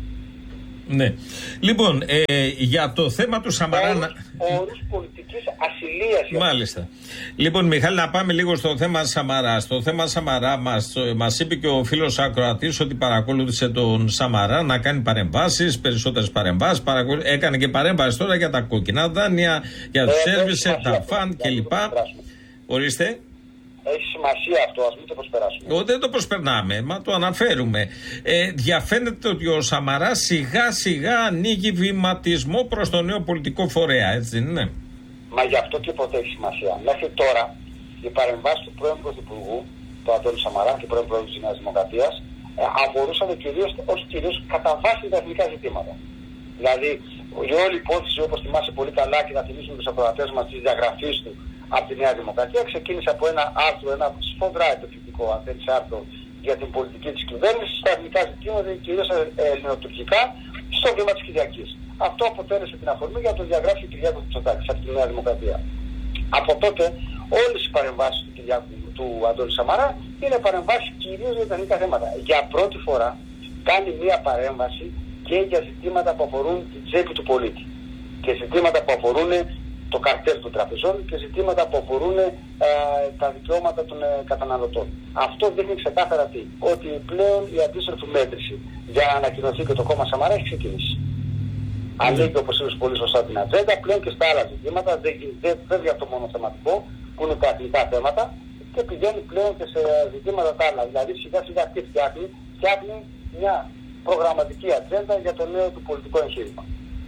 Ναι. Λοιπόν, ε, για το θέμα του Σαμαρά... Όρους, όρους πολιτικής ασυλίας. Μάλιστα. Λοιπόν, Μιχάλη, να πάμε λίγο στο θέμα Σαμαρά. Στο θέμα Σαμαρά μας, μας είπε και ο φίλος ακροατής ότι παρακολούθησε τον Σαμαρά να κάνει παρεμβάσεις, περισσότερες παρεμβάσεις. Παρακολου... Έκανε και παρέμβαση τώρα για τα κόκκινα δάνεια, για τους σέρβισε, τα φαν κλπ. Ορίστε. Έχει σημασία αυτό, ας μην το προσπεράσουμε. Ο, δεν το προσπερνάμε, μα το αναφέρουμε. Ε, διαφαίνεται ότι ο Σαμαράς σιγά σιγά ανοίγει βηματισμό προς το νέο πολιτικό φορέα, έτσι δεν είναι? Μα γι' αυτό και ποτέ έχει σημασία. Μέχρι τώρα οι παρεμβάσεις του πρώην Πρωθυπουργού, του Αντώνη Σαμαρά και πρώην Πρόεδρου της Νέας Δημοκρατίας, ε, αφορούσαν κυρίως, όχι κυρίως, κατά βάση τα εθνικά ζητήματα. Δηλαδή, η όλη υπόθεση, όπως θυμάσαι πολύ καλά και να θυμίσουμε τους ακροατές μας της διαγραφής του από τη Νέα Δημοκρατία, ξεκίνησε από ένα άρθρο, ένα σφοδρά επιθετικό αν θέλεις άρθρο για την πολιτική της κυβέρνησης στα εθνικά ζητήματα, κυρίως ελληνοτουρκικά, στο βήμα της Κυριακής. Αυτό αποτέλεσε την αφορμή για να το διαγράψει ο Κυριάκος Μητσοτάκης από τη Νέα Δημοκρατία. Από τότε όλες οι παρεμβάσεις του, Κυριάκου, του Αντώνη Σαμαρά είναι παρεμβάσεις κυρίως για τα εθνικά θέματα. Για πρώτη φορά κάνει μία παρέμβαση και για ζητήματα που αφορούν την τσέπη του πολίτη και ζητήματα που αφορούν το καρτέλ των τραπεζών και ζητήματα που αφορούν ε, τα δικαιώματα των ε, καταναλωτών. Αυτό δείχνει ξεκάθαρα τι, ότι πλέον η αντίστροφη μέτρηση για να ανακοινωθεί και το κόμμα Σαμαρά έχει ξεκινήσει. Mm. Ανοίγει, όπως είπες πολύ σωστά, την ατζέντα πλέον και στα άλλα ζητήματα, δεν, δεν φεύγει από το μόνο θεματικό που είναι τα εθνικά θέματα και πηγαίνει πλέον και σε ζητήματα τα άλλα. Δηλαδή σιγά σιγά τι φτιάχνει, φτιάχνει μια προγραμματική ατζέντα για το νέο του πολιτικό εγχείρημα.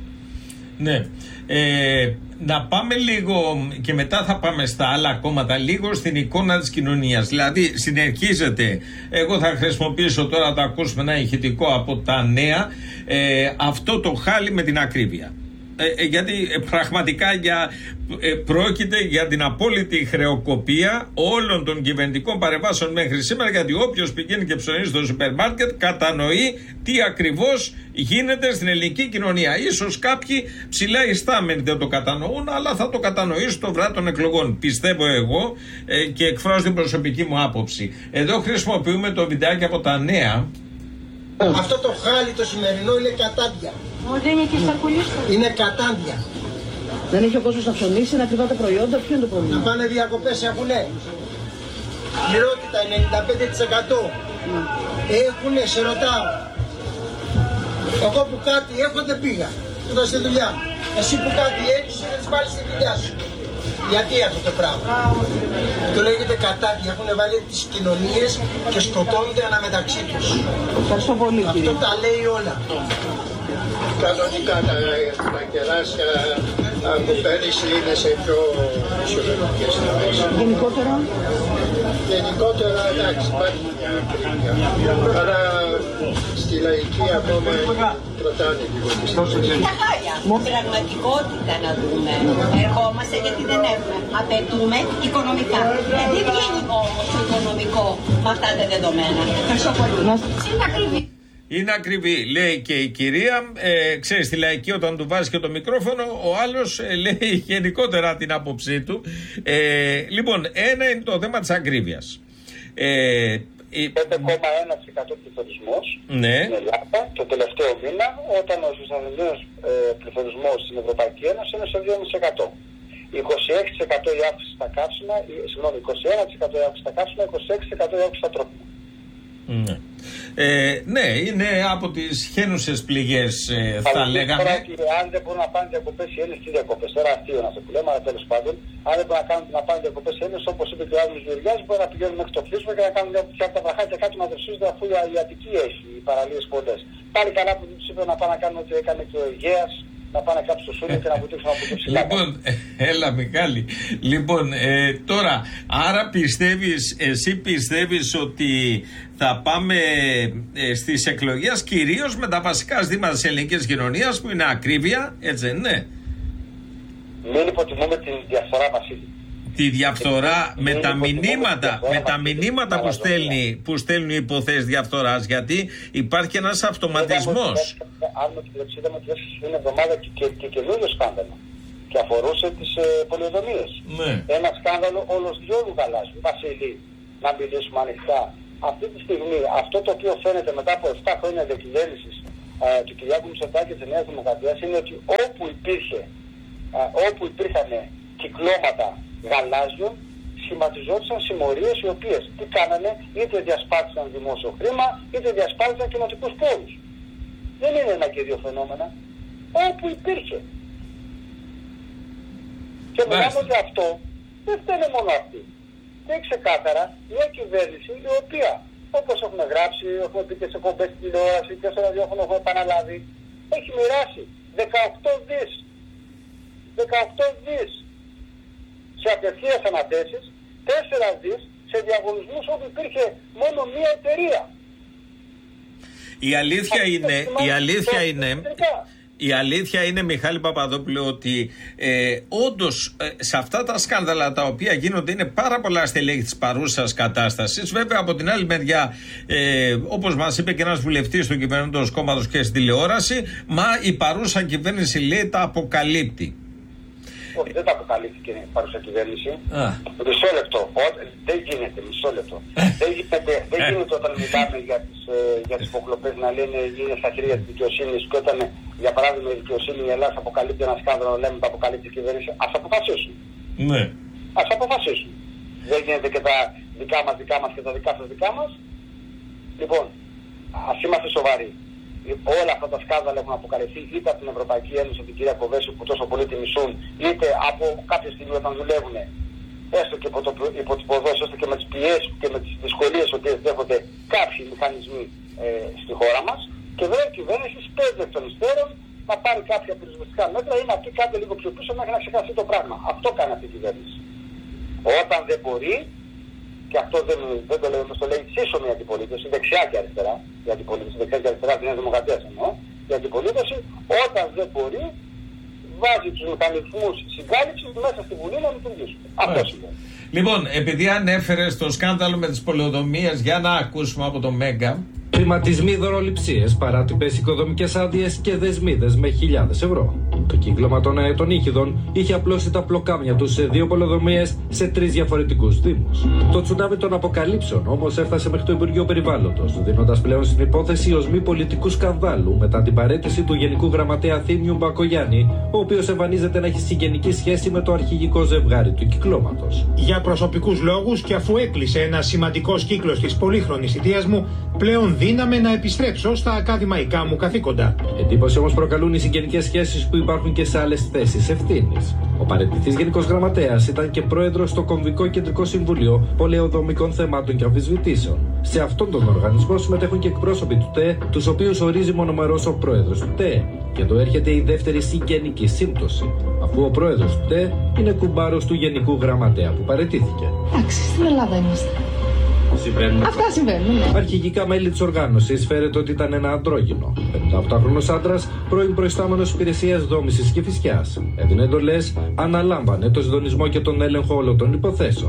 Ναι. Ε, να πάμε λίγο και μετά θα πάμε στα άλλα κόμματα, λίγο στην εικόνα της κοινωνίας. Δηλαδή συνεχίζεται, εγώ θα χρησιμοποιήσω τώρα, θα ακούσουμε ένα ηχητικό από τα νέα, ε, αυτό το χάλι με την ακρίβεια. Ε, γιατί ε, πραγματικά για, ε, πρόκειται για την απόλυτη χρεοκοπία όλων των κυβερνητικών παρεμβάσεων μέχρι σήμερα, γιατί όποιος πηγαίνει και ψωνίζει στο σούπερ μάρκετ κατανοεί τι ακριβώς γίνεται στην ελληνική κοινωνία. Ίσως κάποιοι ψηλά ιστάμενοι δεν το κατανοούν, αλλά θα το κατανοήσουν το βράδυ των εκλογών, πιστεύω εγώ, ε, και εκφράζω την προσωπική μου άποψη. Εδώ χρησιμοποιούμε το βιντεάκι από τα νέα. Αυτό το χάλι το σημερινό είναι κατάντια. Μου δεν είναι και σαρκουλής. Είναι κατάντια. Δεν έχει ο κόσμος να ψωνίσει, να κρυβά τα προϊόντα, ποιο είναι το πρόβλημα? Να πάνε διακοπές σε βουνέ. Πληρότητα ενενήντα πέντε τοις εκατό. Έχουνε, σε ρωτάω. Εγώ που κάτι έχω δεν πήγα. Εδώ στη δουλειά μου. Εσύ που κάτι έχεις δεν τις βάλεις στη δουλειά σου. Γιατί αυτό το πράγμα? Το λέγεται κατάδια. Έχουν βάλει τις κοινωνίες και σκοτώνονται αναμεταξύ τους. Ευχαριστώ πολύ. Αυτό τα λέει όλα. Κανονικά τα, τα κεράσια από πέρυσι είναι σε πιο ισορροπικές τιμές. Γενικότερα? Γενικότερα εντάξει, υπάρχει μια ακρίβεια. Αλλά στη λαϊκή ακόμα κρατάνε λίγο τις τιμές. Τα χάλια. Πραγματικότητα να δούμε. Ερχόμαστε γιατί δεν έχουμε. Απαιτούμε οικονομικά. Δεν βγαίνει όμως το οικονομικό με αυτά τα δεδομένα. Ευχαριστώ πολύ. Είναι ακριβή. Είναι ακριβή, λέει και η κυρία. Ε, ξέρεις, στη λαϊκή όταν του βάζει και το μικρόφωνο, ο άλλος ε, λέει γενικότερα την άποψή του. Ε, λοιπόν, ένα είναι το θέμα της ακρίβειας. Ε, πέντε κόμμα ένα τοις εκατό πληθωρισμός ναι. στην Ελλάδα το τελευταίο μήνα, όταν ο ισοσυλλογικός ε, πληθωρισμός στην Ευρωπαϊκή Ένωση είναι στο δύο κόμμα πέντε τοις εκατό. είκοσι έξι τοις εκατό η αύξηση στα καύσιμα, συγγνώμη, είκοσι ένα τοις εκατό η αύξηση στα καύσιμα, είκοσι έξι τοις εκατό η αύξηση στα τρόφιμα. Ναι. Ε, ναι, είναι από τις χαίνουσες πληγές, ε, θα λέγαμε. Τώρα, αν δεν μπορούν να πάνε διακοπές οι Έλληνες, τι διακοπές? Τώρα αστείο να το που λέμε, αλλά τέλος πάντων, αν δεν μπορούν να, κάνουν, να πάνε διακοπές οι Έλληνες, όπως είπε και ο Άδωνης Γεωργιάς, μπορεί να πηγαίνουν μέχρι το Φλίσμα και να κάνουν μια φτιάχτα βραχάκια κάτω να δροσίζονται, αφού η Αττική έχει οι παραλίες πολλές. Πάλι καλά που τους είπε να πάνε να κάνουν ό,τι έκανε και ο Αιγαίας, να πάνε κάπου στο Σούνιο και να βουτήξουν από το ψηλά. Λοιπόν, έλα Μιχάλη. Λοιπόν, ε, τώρα, άρα πιστεύεις, εσύ πιστεύεις ότι θα πάμε ε, στις εκλογές κυρίως με τα βασικά ζητήματα της ελληνικής κοινωνίας που είναι ακρίβεια, έτσι ναι. Μην υποτιμούμε τη διαφθορά, Βασίλη. Τη διαφθορά με τα μηνύματα, με τα μηνύματα που, στέλνει, που στέλνουν οι υποθέσεις διαφθοράς, γιατί υπάρχει ένας αυτοματισμός. Αν με την πλευρά είδαμε ότι την εβδομάδα και, και, και καινούριο σκάνδαλο και αφορούσε τις ε, πολεοδομίες. Ναι. Ένα σκάνδαλο όλος διόλου γαλάζιου. Βασίλη, να μιλήσουμε ανοιχτά. Αυτή τη στιγμή αυτό το οποίο φαίνεται μετά από επτά χρόνια διακυβέρνησης ε, του Κυριάκου Μητσοτάκη και της Νέας Δημοκρατίας είναι ότι όπου υπήρχε, ε, όπου υπήρχαν κυκλώματα γαλάζιων, σχηματιζόντουσαν συμμορίες οι οποίες τι κάνανε, είτε διασπάθησαν δημόσιο χρήμα, είτε διασπάθησαν κοινοτικούς πόρους. Δεν είναι ένα και δύο φαινόμενα. Όπου υπήρχε. Και μιλάμε ότι αυτό δεν φταίνε μόνο αυτή. Και ξεκάθαρα μια κυβέρνηση η οποία, όπως έχουμε γράψει, έχουμε πει και σε εκπομπές στην τηλεόραση και στο ραδιόφωνο έχουμε επαναλάβει, έχει μοιράσει δεκαοκτώ δις. δεκαοκτώ δις σε απευθείας αναθέσεις, τέσσερα δις σε διαγωνισμούς όπου υπήρχε μόνο μία εταιρεία. Η αλήθεια αυτή είναι, η αλήθεια είναι, η αλήθεια είναι, Μιχάλη Παπαδόπουλο, ότι ε, όντως ε, σε αυτά τα σκάνδαλα τα οποία γίνονται είναι πάρα πολλά στελέχη της παρούσας κατάστασης. Βέβαια, από την άλλη μεριά, ε, όπως μας είπε και ένας βουλευτής του κυβερνώντος κόμματος και στην τηλεόραση, μα η παρούσα κυβέρνηση λέει τα αποκαλύπτει. Όχι, δεν τα αποκαλύφθηκε η παρούσα κυβέρνηση. Μισό λεπτό. Δεν γίνεται, μισό λεπτό. δεν, γίνεται, δεν γίνεται όταν μιλάμε για τις, ε, για τις υποκλοπές να λένε είναι στα χέρια της δικαιοσύνης και όταν, για παράδειγμα, η δικαιοσύνη η Ελλάδα αποκαλύπτει ένα σκάνδαλο, λέμε το αποκαλύπτει η κυβέρνηση. Ας αποφασίσουν. Ναι. Ας αποφασίσουν. Δεν γίνεται και τα δικά μας δικά μας και τα δικά σας δικά μας. Λοιπόν, ας είμαστε σοβαροί. Όλα αυτά τα σκάνδαλα έχουν αποκαλυφθεί είτε από την Ευρωπαϊκή Ένωση, από την κυρία Κοβέση που τόσο πολύ τη μισούν, είτε από κάποια στιγμή όταν δουλεύουν, έστω και υπό, το, υπό τις υποδόσεις, έστω και με τις πιέσεις και με τις δυσκολίες που δέχονται κάποιοι μηχανισμοί ε, στη χώρα μας. Και βέβαια η κυβέρνηση σπέβδει εκ των υστέρων να πάρει κάποια πυροσβεστικά μέτρα ή να πει κάτι λίγο πιο πίσω μέχρι να ξεχάσει το πράγμα. Αυτό κάνει αυτή η κυβέρνηση. Όταν δεν μπορεί, και αυτό δεν, δεν το λέει, το λέει σύσσωμη η αντιπολίτευση, δεξιά και αριστερά, η αντιπολίτευση, δεξιά και αριστερά της Νέας Δημοκρατίας εννοώ, η αντιπολίτευση όταν δεν μπορεί βάζει τους μηχανισμούς συγκάλυψης μέσα στη Βουλή να λειτουργήσουν. Αυτό σημαίνει. Λοιπόν, επειδή ανέφερες το σκάνδαλο με τις πολεοδομίες, για να ακούσουμε από το Μέγκα. Χρηματισμοί, δωροληψίες, παράτυπες οικοδομικές άδειες και δεσμίδες με χιλιάδες ευρώ. Το κύκλωμα των αετών Ήχηδων είχε απλώσει τα πλοκάμια του σε δύο πολεοδομίες σε τρεις διαφορετικούς δήμους. Το τσουνάμι των αποκαλύψεων όμως έφτασε μέχρι το Υπουργείο Περιβάλλοντος, δίνοντας πλέον στην υπόθεση οσμή πολιτικού σκανδάλου μετά την παραίτηση του Γενικού Γραμματέα Θήμιου Μπακογιάννη, ο οποίος εμφανίζεται να έχει συγγενική σχέση με το αρχηγικό ζευγάρι του κυκλώματος. Για προσωπικούς λόγους και αφού έκλεισε ένα σημαντικός κύκλος της πολύχρονης θητείας μου, πλέον δύναμαι να επιστρέψω στα ακαδημαϊκά μου καθήκοντα. Εντύπωση όμως προκαλούν οι συγγενικές σχέσεις που υπάρχουν και σε άλλες θέσεις ευθύνης. Ο παραιτηθής Γενικός Γραμματέας ήταν και πρόεδρος στο Κομβικό Κεντρικό Συμβούλιο Πολεοδομικών Θεμάτων και Αμφισβητήσεων. Σε αυτόν τον οργανισμό συμμετέχουν και εκπρόσωποι του ΤΕ, τους οποίους ορίζει μονομερός ο πρόεδρος του ΤΕ. Και εδώ έρχεται η δεύτερη συγγενική σύμπτωση, αφού ο πρόεδρος του ΤΕ είναι κουμπάρος του Γενικού Γραμματέα που παραιτήθηκε. Εντάξει, στην Ελλάδα είμαστε. Συμβαίνουν. Αυτά συμβαίνουν, ναι. Αρχηγικά μέλη της οργάνωσης φέρεται ότι ήταν ένα αντρόγυνο. πενηκοοκτάχρονος άντρας, πρώην προϊστάμενος υπηρεσίας δόμησης και φυσιάς. Έδινε εντολές, αναλάμβανε το συντονισμό και τον έλεγχο όλων των υποθέσεων.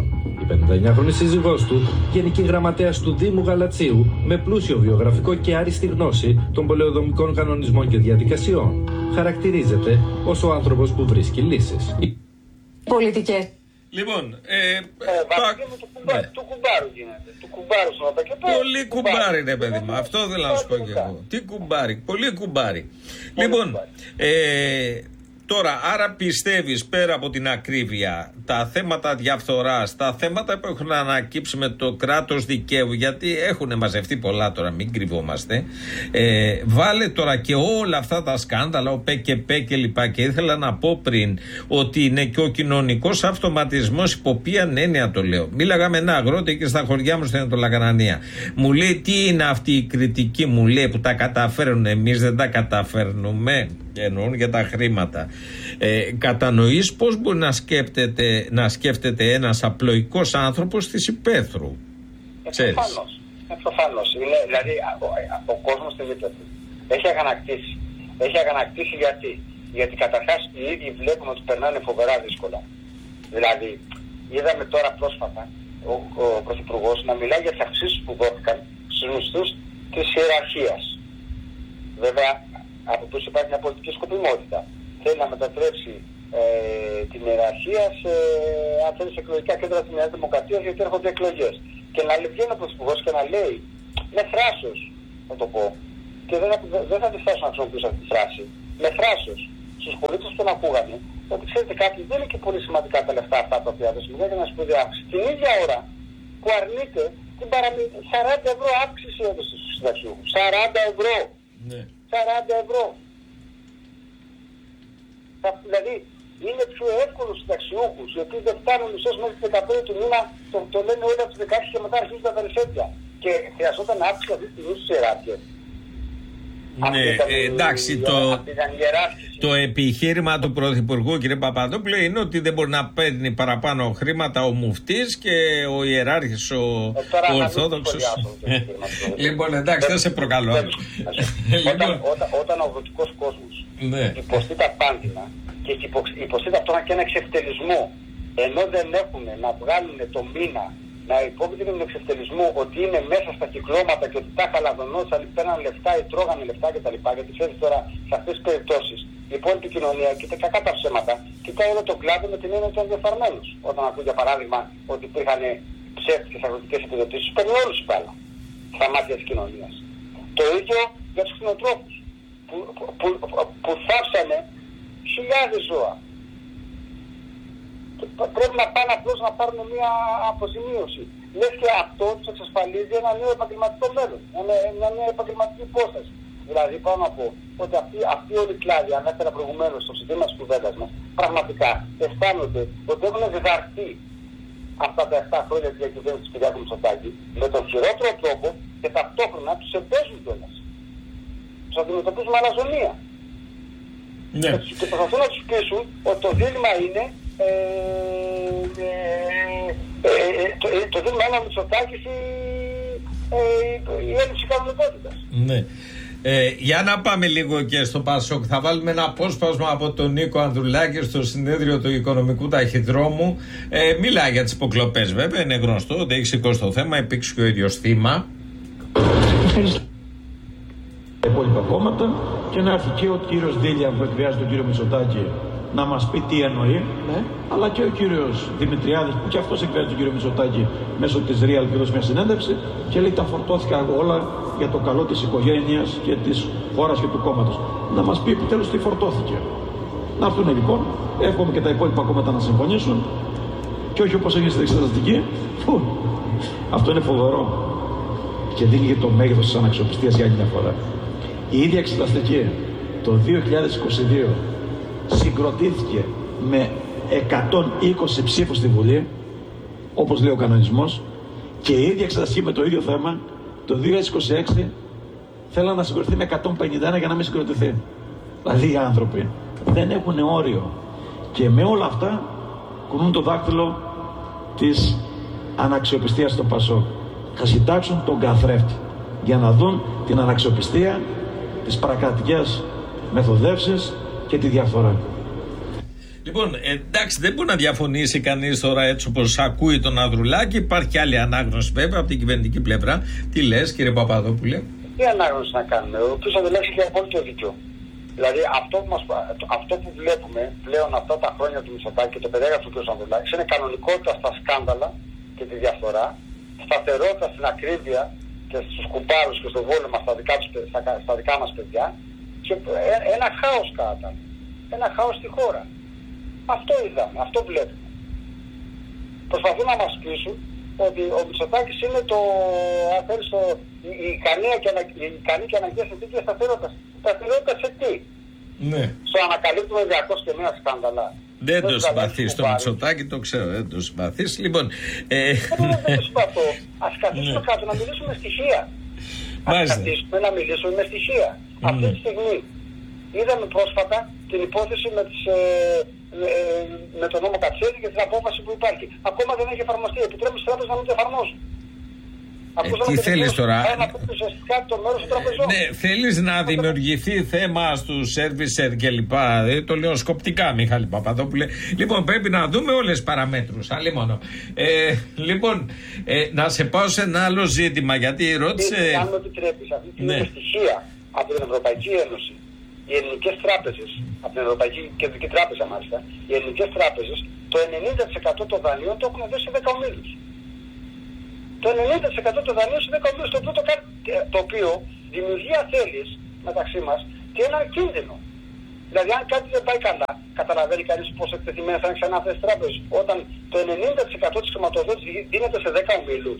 Η πενηνταεννιάχρονη σύζυγός του, γενική γραμματέας του Δήμου Γαλατσίου, με πλούσιο βιογραφικό και άριστη γνώση των πολεοδομικών κανονισμών και διαδικασιών, χαρακτηρίζεται ως ο άνθρωπος που βρίσκει λύσεις. Πολιτικές. Λοιπόν, ε, ε, το... του, κουμπά, ναι. του κουμπάρου γίνεται. Του κουμπάρου στον Παπακεπέ. Πολύ κουμπάρι, ρε παιδί μου. Αυτό θέλω να σου πω και εγώ. Τι κουμπάρι, πολύ κουμπάρι. Λοιπόν, ε, τώρα, άρα πιστεύεις πέρα από την ακρίβεια, τα θέματα διαφθοράς, τα θέματα που έχουν ανακύψει με το κράτος δικαίου, γιατί έχουν μαζευτεί πολλά τώρα, μην κρυβόμαστε, ε, βάλε τώρα και όλα αυτά τα σκάνδαλα, ο ΠΚΠ και λοιπά, και ήθελα να πω πριν ότι είναι και ο κοινωνικός αυτοματισμός, υπό ποια έννοια το λέω. Μίλαγα με ένα αγρότη και στα χωριά μου στην Ανατολακανανία. Μου λέει τι είναι αυτή η κριτική, μου λέει, που τα καταφέρουν, εμείς δεν τα καταφέρνουμε. Εννοούν για τα χρήματα. Ε, κατανοείς πώς μπορεί να σκέφτεται, να σκέφτεται ένας απλοϊκός άνθρωπος της υπαίθρου. Προφανώς. Προφανώς. Δηλαδή ο, ο κόσμος της υπαίθρου έχει αγανακτήσει. Έχει αγανακτήσει γιατί. Γιατί καταρχάς οι ίδιοι βλέπουν ότι περνάνε φοβερά δύσκολα. Δηλαδή είδαμε τώρα πρόσφατα ο, ο Πρωθυπουργός να μιλάει για τις αυξήσεις που δόθηκαν στους μισθούς της ιεραρχίας. Βέβαια από τους υπάρχει μια πολιτική σκοπιμότητα. Θέλει να μετατρέψει ε, την ιεραρχία σε, αν θέλει, σε εκλογικά κέντρα της Νέας Δημοκρατίας, γιατί έρχονται εκλογές. Και να βγαίνει ο Πρωθυπουργός και να λέει με θράσος, θα το πω, και δεν, δεν θα τη φτάσω να χρησιμοποιήσω αυτή τη φράση, με θράσος στους πολίτες που τον ακούγανε, ότι ξέρετε κάτι, δεν είναι και πολύ σημαντικά τα λεφτά αυτά τα οποία δώσουμε για να σπουδαία αύξηση. Την ίδια ώρα που αρνείται την παραμη... σαράντα ευρώ αύξηση έδωσε στους συνταξιούχους. σαράντα ευρώ. Ναι. σαράντα ευρώ. Δηλαδή είναι πιο εύκολο στους συνταξιούχους, οι οποίοι δεν φτάνουν μισός μέχρι τις δεκαπέντε του μήνα, το, το λένε όλοι από τις δεκαέξι και μετά αρχίζουν τα περισσέτια. Και χρειαζόταν αύξηση αυτή τη στιγμή στις ιεράρχειες. Ναι, ε, εντάξει, η, το, το επιχείρημα του Πρωθυπουργού κ. Παπαδόπουλου είναι ότι δεν μπορεί να παίρνει παραπάνω χρήματα ο μουφτής και ο ιεράρχης ο, ε, ο Ορθόδοξος. Λοιπόν, εντάξει, δεν σε προκαλώ. Όταν, όταν, όταν ο αγροτικός κόσμος ναι. υποστεί τα πάντινα και υποστεί ταυτόχρονα και ένα εξευτελισμό, ενώ δεν έχουν να βγάλουν το μήνα να υπόκειται με τον εξευτελισμό ότι είναι μέσα στα κυκλώματα και ότι τα χαλαδονώσαν, παίρναν λεφτά ή τρώγανε λεφτά κτλ. Γιατί ξέρει τώρα σε αυτές τις περιπτώσεις η υπόλοιπη κοινωνία και τα κακά τα ψέματα κοιτάει όλο τον κλάδο με την έννοια των διαφθαρμένους. Όταν ακούει για παράδειγμα ότι υπήρχαν ψεύτικες αγροτικές επιδοτήσεις, παίρνει όλους πάλι στα μάτια της κοινωνίας. Το ίδιο για τους κτηνοτρόφους που, που, που, που θάψανε χιλιάδες ζώα. Και πρέπει να πάνε απλώς να πάρουν μια αποζημίωση. Λες και αυτό τους εξασφαλίζει ένα νέο επαγγελματικό μέλλον, μια νέα επαγγελματική υπόσταση. Δηλαδή, πάω να πω ότι αυτή, αυτή όλη η κλάδη, ανέφερα προηγουμένως στο συντήμα της κουβέντας μας, πραγματικά αισθάνονται ότι έχουν διδαχθεί αυτά τα επτά χρόνια της διακυβέρνησης της Κυριάκου Μητσοτάκη με τον χειρότερο τρόπο και ταυτόχρονα τους εμπέζουν κιόλας. Τους αντιμετωπίζουν με αλαζονία. Ναι. Και προσπαθούν να τους πείσουν ότι το δίλημμα είναι ε, ε, ε, ε, το, ε, το δίλημμα είναι ο Μητσοτάκης ή ε, η έλλειψη κανονικότητας. Ναι. Ε, για να πάμε λίγο και στο Πασόκ. Θα βάλουμε ένα απόσπασμα από τον Νίκο Ανδρουλάκη στο συνέδριο του Οικονομικού Ταχυδρόμου. Ε, μιλάει για τις υποκλοπές, βέβαια. Είναι γνωστό ότι έχει σηκώσει το θέμα. Υπήρξε και ο ίδιος θύμα. Τα υπόλοιπα κόμματα και να έρθει και ο κύριος Δήλια που εκβιάζει τον κύριο Μητσοτάκη να μας πει τι εννοεί, ναι. Αλλά και ο κύριος Δημητριάδης που και αυτός εκβιάζει τον κύριο Μητσοτάκη μέσω της Real που έδωσε μια συνέντευξη και λέει τα φορτώθηκα όλα για το καλό της οικογένειας και της χώρας και του κόμματος. Να μας πει επιτέλους τι φορτώθηκε. Να έρθουν λοιπόν, εύχομαι και τα υπόλοιπα κόμματα να συμφωνήσουν και όχι όπως έγινε στην εξεταστική. Αυτό είναι φοβερό και δίνει και το μέγεθος της αναξιοπιστίας για άλλη μια φορά. Η ίδια εξεταστική το δύο χιλιάδες είκοσι δύο συγκροτήθηκε με εκατόν είκοσι ψήφους στη Βουλή, όπως λέει ο κανονισμός, και η ίδια εξεταστική με το ίδιο θέμα το δύο χιλιάδες είκοσι έξι θέλαν να συγκροτηθεί με εκατόν πενήντα ένα για να μην συγκροτηθεί. Δηλαδή οι άνθρωποι δεν έχουν όριο και με όλα αυτά κουνούν το δάκτυλο της αναξιοπιστίας στο Πασόκ. Θα συντάξουν τον καθρέφτη για να δουν την αναξιοπιστία, τις παρακρατικές μεθοδεύσεις και τη διαφθορά. Λοιπόν, εντάξει, δεν μπορεί να διαφωνήσει κανείς τώρα έτσι όπως ακούει τον Ανδρουλάκη. Υπάρχει και άλλη ανάγνωση βέβαια από την κυβερνητική πλευρά. Τι λες, κύριε Παπαδόπουλε? Τι ανάγνωση να κάνουμε? Ο κ. Ανδρουλάκης έχει απόλυτο δίκιο. Δηλαδή αυτό που, μας, αυτό που βλέπουμε πλέον αυτά τα χρόνια του Μητσοτάκη και το περιέγραψε ο κ. Ανδρουλάκης είναι κανονικότητα στα σκάνδαλα και τη διαφθορά, σταθερότητα στην ακρίβεια και στους κουμπάρους και στο βόλεμα στα δικά, στα, στα δικά μας παιδιά και ένα χάος κατά. Ένα χάος στη χώρα. Αυτό είδαμε, αυτό βλέπουμε. Προσπαθούν να μας πείσουν ότι ο Μητσοτάκης είναι το, αν θέλεις, το, η, η ικανή και, ανα, και αναγκαία συνθήκη σταθερότητας. Σταθερότητα σε τι? Ναι. Στο ανακαλύπτουμε διακόσια και μία σκάνδαλα. Δεν το συμπαθείς το Μητσοτάκη, το ξέρω, δεν το συμπαθείς. Λοιπόν, ε... δεν το συμπαθώ. Ας καθίσουμε κάτω να μιλήσουμε με στοιχεία. Ας καθίσουμε να μιλήσουμε με στοιχεία. Mm. Αυτή τη στιγμή είδαμε πρόσφατα την υπόθεση με, τις, ε, ε, με τον νόμο Κατσέλη και την απόφαση που υπάρχει. Ακόμα δεν έχει εφαρμοστεί. Επιτρέπει στις τράπεζες να μην το εφαρμόζουν. Ε, τι θέλεις τώρα? Ναι, θέλεις να δημιουργηθεί θέμα στους σερβισερ και λοιπά? Ε, το λέω σκοπτικά, Μιχάλη Παπαδόπουλε. Λοιπόν, πρέπει να δούμε όλες τις παραμέτρους. Άλλη μόνο. Ε, λοιπόν, ε, να σε πάω σε ένα άλλο ζήτημα, γιατί ρώτησε... Αν με επιτρέπεις, αυτή τη ναι. στοιχεία από την Ευρωπαϊκή Ένωση, οι ελληνικές τράπεζες, από την Ευρωπαϊκή Κεντρική Τράπεζα μάλιστα, οι ελληνικές τράπεζες, το ενενήντα τοις εκατό των δανείων το έχουν δώσει σε δέκα ομίλους. Το ενενήντα τοις εκατό των δανείων σε δέκα ομίλους, το οποίο, το, το οποίο δημιουργεί αθέλειες μεταξύ μας και ένα κίνδυνο. Δηλαδή, αν κάτι δεν πάει καλά, καταλαβαίνει κανείς πόσο εκτεθειμένες θα είναι ξανά αυτές τις τράπεζες, όταν το ενενήντα τοις εκατό της χρηματοδότησης δίνεται σε δέκα ομίλους.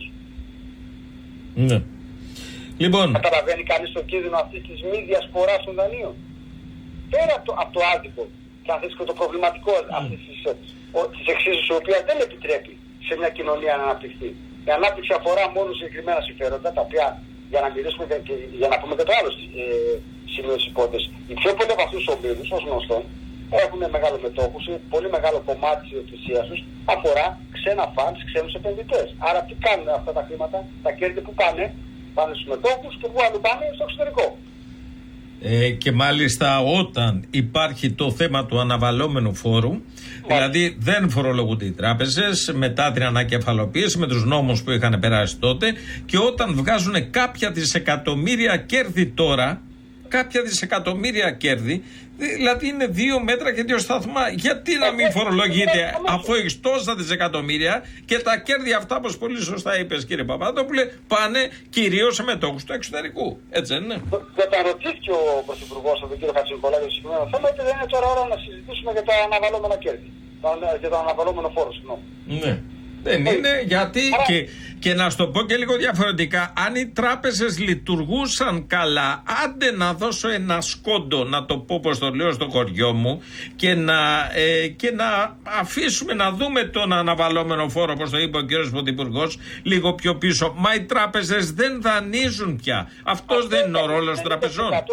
Ναι. Λοιπόν. Καταλαβαίνει κανείς τον κίνδυνο αυτής της μη διασποράς των δανείων. Πέρα από το, από το άδικο και αν θες και το προβληματικό mm. αυτής της, της εξίσωσης, η οποία δεν επιτρέπει σε μια κοινωνία να αναπτυχθεί. Η ανάπτυξη αφορά μόνο συγκεκριμένα συμφέροντα, τα οποία, για να μιλήσουμε και για να πούμε και το άλλο ε, σημείο της υπόθεσης, οι πιο πολλοί από αυτούς τους ομίλους, ως γνωστόν, έχουν μεγάλο μετόχους, πολύ μεγάλο κομμάτι της ιδιοκτησίας τους αφορά ξένα φαντς, ξένους επενδυτές. Άρα τι κάνουν αυτά τα χρήματα, τα κέρδη που πάνε, πάνε στους μετόχους και που άλλου πάνε στο εξωτερικό. Ε, και μάλιστα όταν υπάρχει το θέμα του αναβαλλόμενου φόρου, yeah. δηλαδή δεν φορολογούνται οι τράπεζες μετά την ανακεφαλοποίηση με τους νόμους που είχαν περάσει τότε, και όταν βγάζουν κάποια δισεκατομμύρια κέρδη τώρα, κάποια δισεκατομμύρια κέρδη, δηλαδή είναι δύο μέτρα και δύο σταθμά. Γιατί να μην φορολογείται αφού έχει τόσα δισεκατομμύρια και τα κέρδη αυτά, όπως πολύ σωστά είπες κύριε Παπαδόπουλε, πάνε κυρίως σε μετόχους του εξωτερικού. Έτσι δεν είναι? Όταν ρωτήθηκε ο Πρωθυπουργός, τον κύριο Χατζηνικολάκη, για το συγκεκριμένο θέμα, είπε δεν είναι τώρα ώρα να συζητήσουμε για τα αναβαλλόμενα κέρδη. Για το αναβαλλόμενο φόρο, συγγνώμη. Ναι. Δεν είναι, γιατί και, και να σου το πω και λίγο διαφορετικά, αν οι τράπεζες λειτουργούσαν καλά, άντε να δώσω ένα σκόντο, να το πω πως το λέω στο χωριό μου, και να, ε, και να αφήσουμε να δούμε τον αναβαλλόμενο φόρο, όπως το είπε ο κύριος Πρωθυπουργός, λίγο πιο πίσω. Μα οι τράπεζες δεν δανείζουν πια. Αυτός αυτό δεν είναι ο ρόλος των τραπεζών. ένα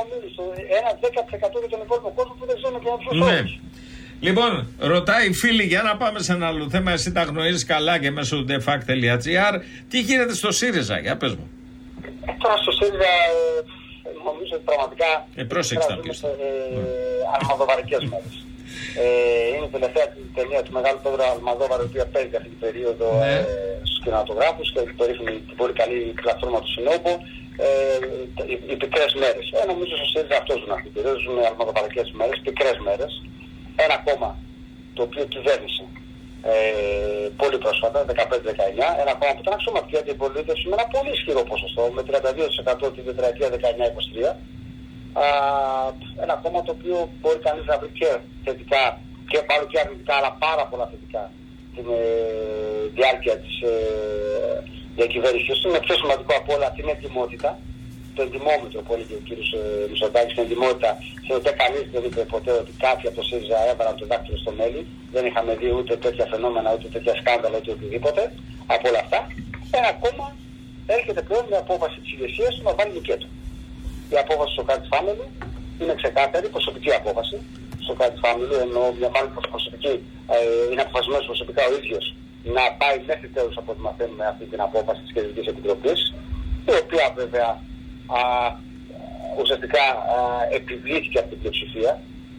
δέκα τοις εκατό για τον υπόλοιπο κόσμο που δεν ξέρουμε και να τους όρους. Λοιπόν, ρωτάει φίλοι, για να πάμε σε ένα άλλο θέμα. Εσύ τα γνωρίζεις καλά και μέσω του defact.gr. Τι γίνεται στο ΣΥΡΙΖΑ, για πες μου. Τώρα στο ΣΥΡΙΖΑ νομίζω ότι πραγματικά ε, πρόσεξε να πεις. Αλμαδοβαρικές μέρες. Ε, είναι η τελευταία ταινία του μεγάλου Πέδρου Αλμαδόβαρου, η οποία παίζει αυτή την περίοδο ναι. ε, στους κινηματογράφους και το ρίχνει την πολύ καλή πλατφόρμα του Συνόμπου. Ε, οι, οι πικρές μέρες. Ε, νομίζω στο ΣΥΡΙΖΑ αυτό ζουν αυτή την περίοδο. Ζουν αλμαδοβαρικές μέρες, πικρές μέρες. Ένα κόμμα το οποίο κυβέρνησε ε, πολύ πρόσφατα, δεκαπέντε δεκαεννιά, ένα κόμμα που ήταν αξιωματική αντιπολίτευση με ένα πολύ ισχυρό ποσοστό, με τριάντα δύο τοις εκατό τη τετραετία δεκαεννιά είκοσι τρία. Α, ένα κόμμα το οποίο μπορεί κανείς να βρει και θετικά και πάλι και αρνητικά, αλλά πάρα πολλά θετικά την ε, διάρκεια της ε, διακυβέρνησης του. Είναι πιο σημαντικό από όλα την ετοιμότητα, το εντιμόμετρο που έλεγε ο κ. Μητσοτάκης, την εντιμότητα, στην οποία κανείς δεν είπε ποτέ ότι κάποιοι από το ΣΥΡΙΖΑ έβαλαν το δάκτυλο στο μέλι. Δεν είχαμε δει ούτε τέτοια φαινόμενα, ούτε τέτοια σκάνδαλα, ούτε οτιδήποτε από όλα αυτά. Ένα κόμμα έρχεται πλέον με απόφαση της ηγεσίας του να βάλει λουκέτο. Η απόφαση στο Κάτι Φάμιλου είναι ξεκάθαρη, προσωπική απόφαση. Στο Κάτι Φάμιλου, ενώ μια μάλλον προσωπική, ε, είναι αποφασισμένος προσωπικά ο ίδιος να πάει μέχρι τέλους από ό,τι μαθαίνουμε αυτή την απόφαση της Κεντρικής Επιτροπής, η οποία βέβαια Α, ουσιαστικά α, επιβλήθηκε από την πλειοψηφία.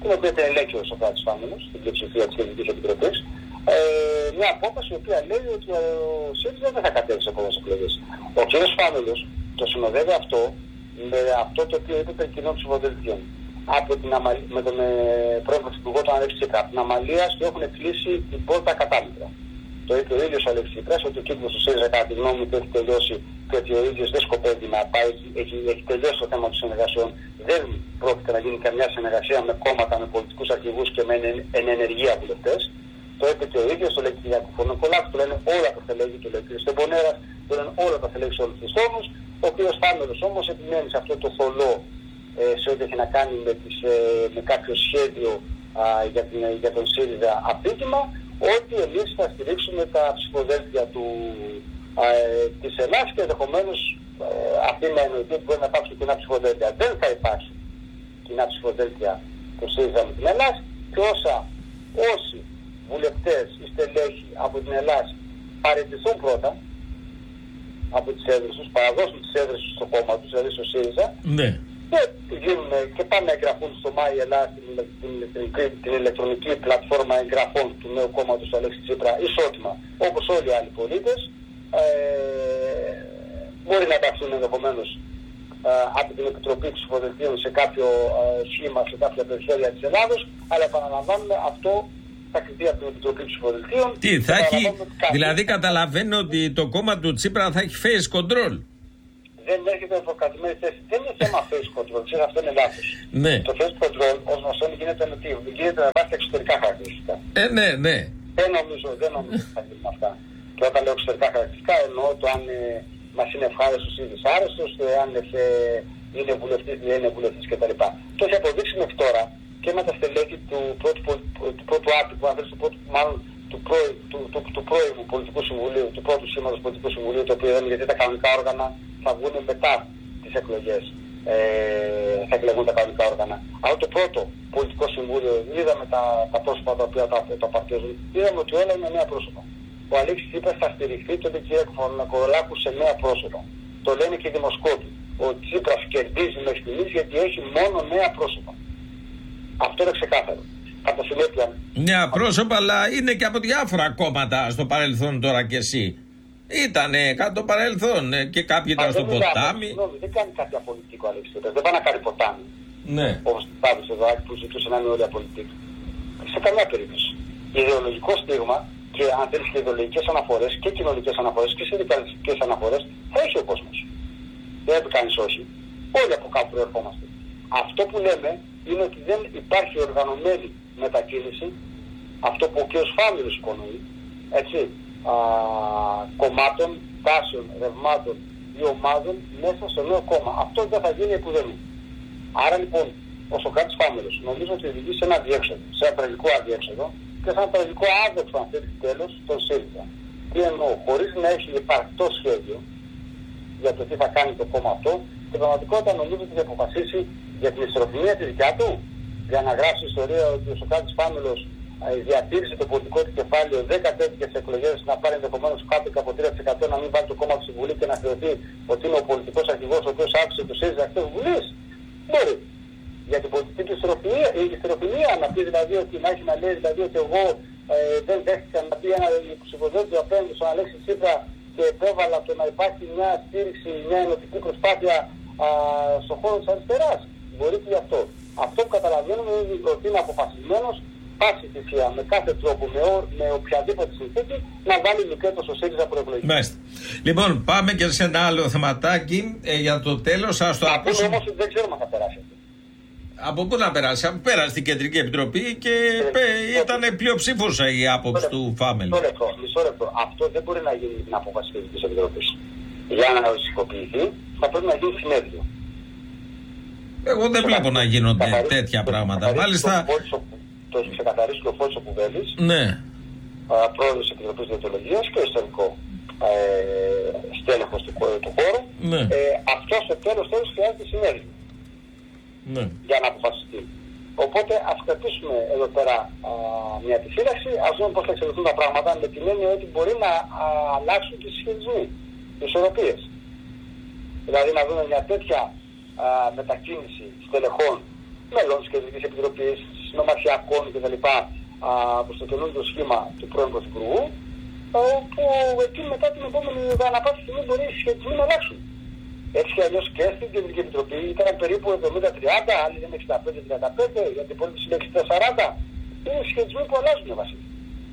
την οποία την ελέγχει ο Σοκράτης Φάμελος, στην πλειοψηφία της Κεντρικής Επιτροπής. Ε, μια απόφαση η οποία λέει ότι ο ΣΥΡΙΖΑ δεν θα κατέβει σε επόμενες εκλογές. Ο κ. Φάμελος το συνοδεύει αυτό με αυτό το οποίο είπε περί κοινών ψηφοδελτίων. Από την Αμαλ... με τον ε, πρώην Πρωθυπουργό τον Αλέξη Τσίπρα, από την Αμαλίας του έχουν κλείσει την πόρτα κατάμετρα. Το είπε ο ίδιος ο Αλέξης Τσίπρας ότι ο κύκλος του ΣΥΡΙΖΑ κατά τη γνώμη του έχει τελειώσει και ότι ο ίδιος δεν σκοπεύει να πάει, έχει, έχει τελειώσει το θέμα των συνεργασιών. Δεν πρόκειται να γίνει καμιά συνεργασία με κόμματα, με πολιτικούς αρχηγούς και με εν ενεργεία βουλευτές. Το είπε και ο ίδιος, το λέει και ο Κ. Νικολάκου, το λένε όλα τα θελέγη, το λέει ο κ. Στεμπονέρας, το λένε όλα τα θελέγη σε όλους τους τόνους. Ο κ. Φάμελος όμως επιμένει σε αυτό το θολό ε, σε ό,τι έχει να κάνει με, τις, ε, με κάποιο σχέδιο α, για, την, για τον ΣΥΡΙΖΑ απίτημα, ότι εμείς θα στηρίξουμε τα ψηφοδέλτια του, α, ε, της Ελλάδας και ενδεχομένως ε, αυτή να εννοηθεί ότι μπορεί να υπάρξουν κοινά ψηφοδέλτια. Δεν θα υπάρξουν κοινά ψηφοδέλτια του ΣΥΡΙΖΑ με την Ελλάδα και όσα όσοι βουλευτές ή στελέχοι από την Ελλάδα παραιτηθούν πρώτα από τις έδρες τους, παραδώσουν τις έδρες τους στο κόμμα τους, δηλαδή στο ΣΥΡΙΖΑ, ναι. και, γίνουν, και πάνε να εγγραφούν στο ΜΑΗ Ελλάδα την, την, την, την ηλεκτρονική πλατφόρμα εγγραφών του νέου κόμματος του Αλέξη Τσίπρα ισότιμα, όπως όλοι οι άλλοι πολίτες. Ε, μπορεί να ενταχθούν ενδεχομένως ε, από την Επιτροπή Ψηφοδελτίων σε κάποιο ε, σχήμα, σε κάποια περιφέρεια της Ελλάδος, αλλά επαναλαμβάνουμε αυτό τα κριτήρια από την Επιτροπή Ψηφοδελτίων. Τι θα έχει, δηλαδή καταλαβαίνω ότι το κόμμα του Τσίπρα θα έχει face control. Δεν έρχεται από προκαθημένη θέση. Δεν είναι θέμα face control, ξέρω, αυτό είναι λάθος. Ναι. Το face control ως γνωστόν γίνεται με τι, γίνεται με βάση τα εξωτερικά χαρακτηριστικά. Ε, ναι, ναι. Δεν νομίζω, δεν νομίζω ότι θα γίνουν αυτά. Και όταν λέω εξωτερικά χαρακτηριστικά εννοώ το αν ε, μας είναι ευχάριστος ή δυσάρεστος, το αν ε, είναι βουλευτής ή δεν είναι βουλευτής κτλ. Το έχει αποδείξει μέχρι τώρα και με τα στελέχη του πρώτου, του πρώτου άτυπου, αν θέλεις, του πρώτου, μάλλον του, πρό, του, του, του πρώιμου πολιτικού συμβουλίου, του πρώτου σήματος πολιτικού συμβουλίου, το οποίο δεν, γιατί τα κανονικά όργανα θα βγουν μετά τις εκλογές, ε, θα εκλεγούν τα κανονικά όργανα. Αλλά το πρώτο πολιτικό συμβούλιο, είδαμε τα, τα πρόσωπα τα οποία τα, τα παρτίζουν, είδαμε ότι όλα είναι νέα πρόσωπα. Ο Αλέξης Τσίπρας θα στηριχθεί τον κ. Νικολάκου σε νέα πρόσωπα. Το λένε και οι δημοσκόποι. Ο Τσίπρας κερδίζει μέχρι στιγμής γιατί έχει μόνο νέα πρόσωπα. Αυτό είναι ξεκάθαρο. Κατά συνέπεια. Νέα πρόσωπα, αλλά είναι και από διάφορα κόμματα στο παρελθόν τώρα κι εσύ. Ήτανε κατά το παρελθόν και κάποιοι ήταν στο ποτάμι. Συγγνώμη, δεν κάνει κάποια πολιτική ο Αλέξης Τσίπρας. Δεν πάει να κάνει ποτάμι. Ναι. Όπως το Τάβης εδώ που ζητούσε να είναι όλοι απολυτικοί. Σε καμιά περίπτωση. Ιδεολογικό στίγμα και αν θέλεις και ιδεολογικές αναφορές και κοινωνικές αναφορές και συνδικαλιστικές αναφορές θα έχει ο κόσμος. Δεν θα κάνεις όχι. Όλοι από κάπου προερχόμαστε. Αυτό που λέμε είναι ότι δεν υπάρχει οργανωμένη μετακίνηση, αυτό που ο κ. Φάμελος υπονοεί, έτσι, α, κομμάτων, τάσεων, ρευμάτων ή ομάδων μέσα στο νέο κόμμα. Αυτό δεν θα γίνει επουδενή. Άρα λοιπόν, ο Σοκράτης Φάμελος νομίζω ότι οδηγεί σε ένα αδιέξοδο, σε ένα τραγικό αδιέξοδο και σε ένα τραγικό άδοξο, αν θέλει, τέλος, τον ΣΥΡΙΖΑ. Τι εννοώ, χωρίς να έχει υπαρκτό σχέδιο για το τι θα κάνει το κόμμα αυτό, στην πραγματικότητα νομίζω ότι θα αποφασίσει για την ισορροπία τη δικιά του, για να γράψει ιστορία ότι ο Σοκράτης Φάμελος διατήρησε το πολιτικό του κεφάλαιο, δεν κατέβηκε σε εκλογές να πάρει ενδεχομένως κάτω από τρία τοις εκατό, να μην βάλει το κόμμα του στη Βουλή και να θεωρηθεί ότι είναι ο πολιτικός αρχηγός ο οποίος άκουσε του ΣΥΡΙΖΑ εκτός Βουλής. Μπορεί. Για την πολιτική του ιστεροφιλία να πει δηλαδή ότι να έχει να λέει δηλαδή ότι εγώ ε, δεν δέχτηκα να πει ένα ψηφοδέλτιο απέναντι στον Αλέξη Τσίπρα και επέβαλα το να υπάρχει μια στήριξη, μια ενωτική προσπάθεια α, στον χώρο της αριστεράς. Μπορεί και γι' αυτό. Αυτό που καταλαβαίνουμε είναι ότι είναι αποφασισμένος πάση θυσία με κάθε τρόπο, με, ο, με οποιαδήποτε συνθήκη να βάλει λουκέτο στο ΣΥΡΙΖΑ προεκλογική. Μάλιστα. Λοιπόν, πάμε και σε ένα άλλο θεματάκι ε, για το τέλος. Ας το ακούσουμε. Όμως δεν ξέρουμε αν θα περάσει. Από πού να περάσει, από πέρα στην Κεντρική Επιτροπή και ε, ήταν πλειοψήφουσα η άποψη του Φάμελ. Μισό λεπτό, μισό λεπτό. Αυτό δεν μπορεί να γίνει την απόφαση της Κεντρικής Επιτροπής. Για να οριστικοποιηθεί θα πρέπει να γίνει συνέδριο. Εγώ δεν βλέπω να γίνονται τέτοια πράγματα. Μάλιστα. Το έχει ξεκαθαρίσει και ο Φώτης ο Κουβέλης, ναι. πρόεδρος της Επιτροπής Διοντολογίας και ιστορικό ε, στέλεχος του, του χώρου. Ναι. Ε, αυτό στο τέλος τέλος χρειάζεται συνέδριο. Ναι. Για να αποφασιστεί. Οπότε ας κρατήσουμε εδώ πέρα α, μια επιφύλαξη, ας δούμε πώς θα εξελιχθούν τα πράγματα με την έννοια ότι μπορεί να α, αλλάξουν τις συσχετισμοί, τις ισορροπίες. Δηλαδή να δούμε μια τέτοια α, μετακίνηση στελεχών μελών της Κεντρικής Επιτροπής, νομαρχιακών κτλ. Προς το καινούργιο σχήμα του πρώην Πρωθυπουργού, όπου εκεί μετά την επόμενη ανά πάσα στιγμή μπορεί οι σχετισμοί να αλλάξουν. Έτσι αλλιώς και στην Κεντρική Επιτροπή ήταν περίπου εβδομήντα τριάντα, άλλοι είναι εξήντα πέντε τριάντα πέντε, η αντιπολίτευση είναι εξήντα σαράντα. Είναι σχετισμοί που αλλάζουν, Βασίλη.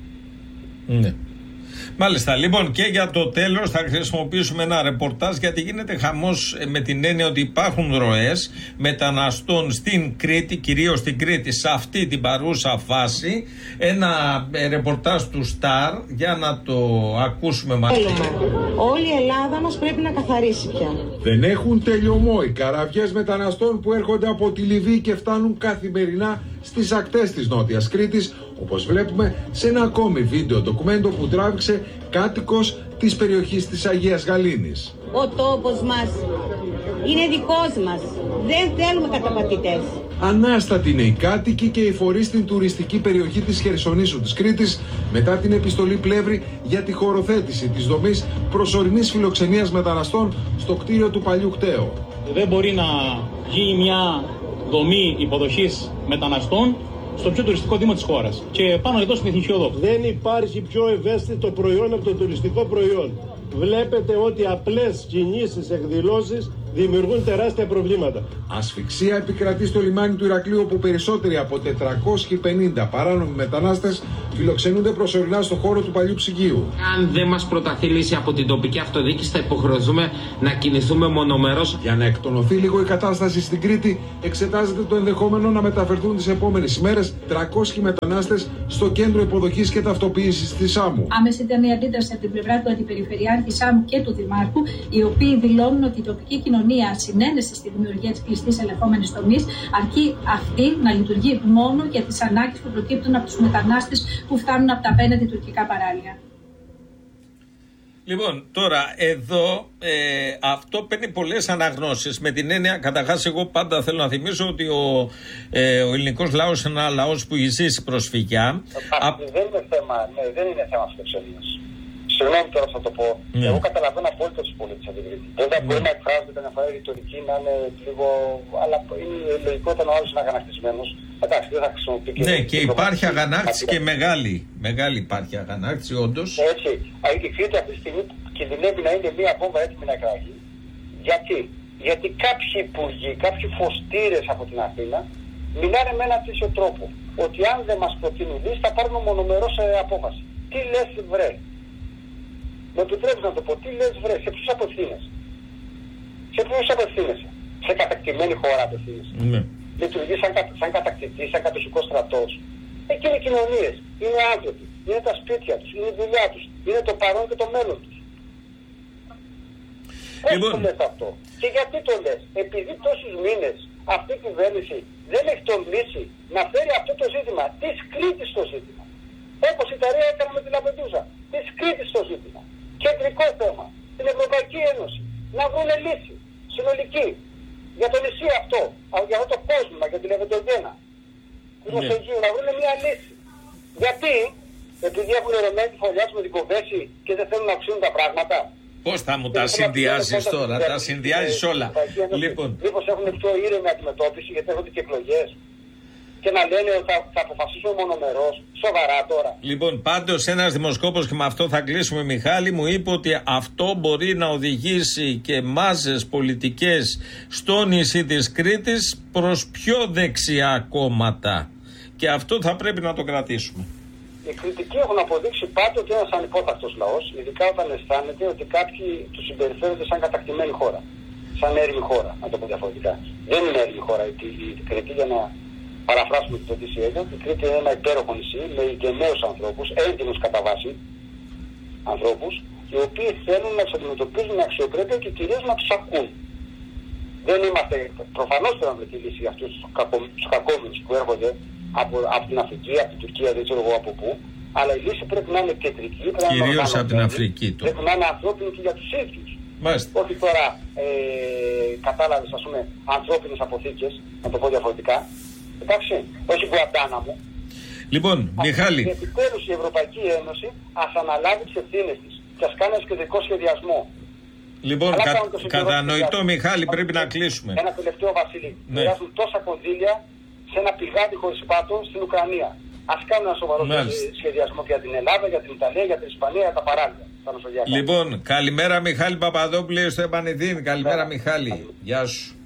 Ναι. Μάλιστα, λοιπόν, και για το τέλος θα χρησιμοποιήσουμε ένα ρεπορτάζ, γιατί γίνεται χαμός με την έννοια ότι υπάρχουν ροές μεταναστών στην Κρήτη, κυρίως στην Κρήτη, σε αυτή την παρούσα φάση. Ένα ρεπορτάζ του Σταρ, για να το ακούσουμε μαζί. Όλη η Ελλάδα μας πρέπει να καθαρίσει πια. Δεν έχουν τελειωμό οι καραβιές μεταναστών που έρχονται από τη Λιβύη και φτάνουν καθημερινά στις ακτές της Νότιας Κρήτης, όπως βλέπουμε σε ένα ακόμη βίντεο ντοκουμέντο που τράβηξε κάτοικος της περιοχής της Αγίας Γαλήνης. Ο τόπος μας είναι δικός μας. Δεν θέλουμε καταπατητές. Ανάστατοι είναι οι κάτοικοι και οι φορείς στην τουριστική περιοχή της Χερσονήσου της Κρήτης μετά την επιστολή Πλεύρη για τη χωροθέτηση της δομής προσωρινής φιλοξενίας μεταναστών στο κτίριο του παλιού κταίου. Δεν μπορεί να γίνει μια δομή υποδοχής μεταναστών στο πιο τουριστικό δήμο της χώρας και πάνω εδώ στην Εθνική Οδό. Δεν υπάρχει πιο ευαίσθητο προϊόν από το τουριστικό προϊόν. Βλέπετε ότι απλές κινήσεις, εκδηλώσεις δημιουργούν τεράστια προβλήματα. Ασφυξία επικρατεί στο λιμάνι του Ηρακλείου, όπου περισσότεροι από τετρακόσιοι πενήντα παράνομοι μετανάστες φιλοξενούνται προσωρινά στο χώρο του παλιού ψυγείου. Αν δεν μας προταθεί λύση από την τοπική αυτοδιοίκηση, θα υποχρεωθούμε να κινηθούμε μονομερώς. Για να εκτονωθεί λίγο η κατάσταση στην Κρήτη, εξετάζεται το ενδεχόμενο να μεταφερθούν τις επόμενες ημέρες τριακόσιοι μετανάστες στο κέντρο υποδοχής και ταυτοποίησης της Σάμου. Άμεσα ήταν η αντίδραση από την πλευρά του Αντιπεριφερειάρχη Σάμου και του Δημάρχου, οι οποίοι δηλώνουν ότι η τοπική κοινωνία συνένεση στη δημιουργία της κλειστής ελεγχόμενης τομής, αρκεί αυτή να λειτουργεί μόνο για τις ανάγκες που προκύπτουν από τους μετανάστες που φτάνουν από τα απέναντι τουρκικά παράλια. Λοιπόν, τώρα εδώ ε, αυτό παίρνει πολλές αναγνώσεις. Με την έννοια, καταρχάς, εγώ πάντα θέλω να θυμίσω ότι ο, ε, ο ελληνικός λαός είναι ένα λαός που ζήσει προσφυγιά. Α... Δεν είναι θέμα, ναι, δεν είναι θέμα φιλοξενίας. Συγγνώμη τώρα θα το πω. Mm. Εγώ καταλαβαίνω απόλυτα τους πολίτες από την Κρήτη. Βέβαια mm. μπορεί να εκφράζεται να φάει ρητορική, να είναι λίγο. Αλλά είναι λογικό όταν ο άλλος είναι αγανακτισμένος. Εντάξει, δεν θα χρησιμοποιεί και. Ναι, και υπάρχει αγανάκτηση και μεγάλη. Μεγάλη υπάρχει αγανάκτηση, όντως. Έτσι. Η Κρήτη αυτή τη στιγμή κινδυνεύει να είναι μια βόμβα έτοιμη να εκραγεί. Γιατί? Γιατί κάποιοι υπουργοί, κάποιοι φωστήρες από την Αθήνα μιλάνε με έναν τέτοιο τρόπο. Ότι αν δεν μας προτείνουν λύση θα πάρουμε μονομερώς απόφαση. Τι λες, βρε? Με επιτρέπεις να το πω, τι λες, βρε, σε ποιους απευθύνεσαι? Σε ποιους απευθύνεσαι? Σε κατακτημένη χώρα απευθύνεσαι? Ναι. Λειτουργεί σαν, σαν κατακτητής, σαν κατοχικός στρατός. Εκεί είναι οι κοινωνίες, είναι άνθρωποι, είναι τα σπίτια τους, είναι η δουλειά τους, είναι το παρόν και το μέλλον τους. Πώς λοιπόν... το λες αυτό? Και γιατί το λες? Επειδή τόσους μήνες αυτή η κυβέρνηση δεν έχει τολμήσει να φέρει αυτό το ζήτημα της Κρήτης στο ζήτημα. Όπως η Ιταλία έκανε με τη Λαμπεντούζα. Της Κρήτης στο ζήτημα. Κεντρικό θέμα. Στην Ευρωπαϊκή Ένωση. Να βρουν λύση. Συνολική. Για το νησί αυτό. Για αυτό το κόσμο. Για την Λεβεντογένα. Την Μεσογείο. Να βρουν μια λύση. Γιατί? Επειδή έχουν ερωμένη τη φωλιά τους με την κοβέση και δεν θέλουν να αυξήνουν τα πράγματα. Πώς θα μου τα συνδυάζεις τώρα? Τα συνδυάζεις όλα. Λοιπόν. Μήπως έχουν πιο ήρεμη αντιμετώπιση γιατί έρχονται και εκλογές. Και να λένε ότι θα, θα αποφασίσουμε μονομερώς. Σοβαρά τώρα. Λοιπόν, πάντως ένας δημοσκόπος, και με αυτό θα κλείσουμε, Μιχάλη, μου είπε ότι αυτό μπορεί να οδηγήσει και μάζες πολιτικές στο νησί της Κρήτης προς πιο δεξιά κόμματα. Και αυτό θα πρέπει να το κρατήσουμε. Οι κριτικοί έχουν αποδείξει πάντοτε ένας ανυπότακτος λαός, ειδικά όταν αισθάνεται ότι κάποιοι τους συμπεριφέρονται σαν κατακτημένη χώρα. Σαν έρημη χώρα, να το πω διαφορετικά. Δεν είναι έρημη χώρα η, η, η Κρήτη, για να παραφράσουμε την Οδύση Έλληνα. Η Κρήτη είναι ένα υπέροχο νησί με γενναίους ανθρώπους, έντιμους κατά βάση ανθρώπους, οι οποίοι θέλουν να τους αντιμετωπίζουν με αξιοπρέπεια και κυρίως να τους ακούν. Δεν είμαστε, προφανώς πρέπει να βρεθεί λύση για αυτούς τους, κακο, τους κακόμενους που έρχονται από, από την Αφρική, από την Τουρκία, δεν ξέρω εγώ από πού. Αλλά η λύση πρέπει να είναι κεντρική. Κυρίως από την Αφρική. Το. Πρέπει να είναι ανθρώπινη και για τους ίδιους. Μάλιστα. Όχι τώρα, ε, κατάλαβες, ας πούμε, ανθρώπινες αποθήκες, να το πω διαφορετικά. Εντάξει, όχι Γουαντάναμο. Λοιπόν, ας, Μιχάλη. Και επιτέλους η Ευρωπαϊκή Ένωση ας αναλάβει τις ευθύνες της και ας κάνει ένα κεντρικό σχεδιασμό. Λοιπόν, κα, κατανοητό, Μιχάλη, πρέπει να κλείσουμε. Ένα τελευταίο, Βασίλη. Ναι. Μοιράζουν τόσα κονδύλια σε ένα πηγάδι χωρίς πάτο στην Ουκρανία. Ας κάνουν ένα σοβαρό σχεδιασμό για την Ελλάδα, για την Ιταλία, για την Ισπανία, για τα παράλια. Λοιπόν, καλημέρα Μιχάλη Παπαδόπουλε στο Επανειδήν. Καλημέρα Μιχάλη. Γεια σου.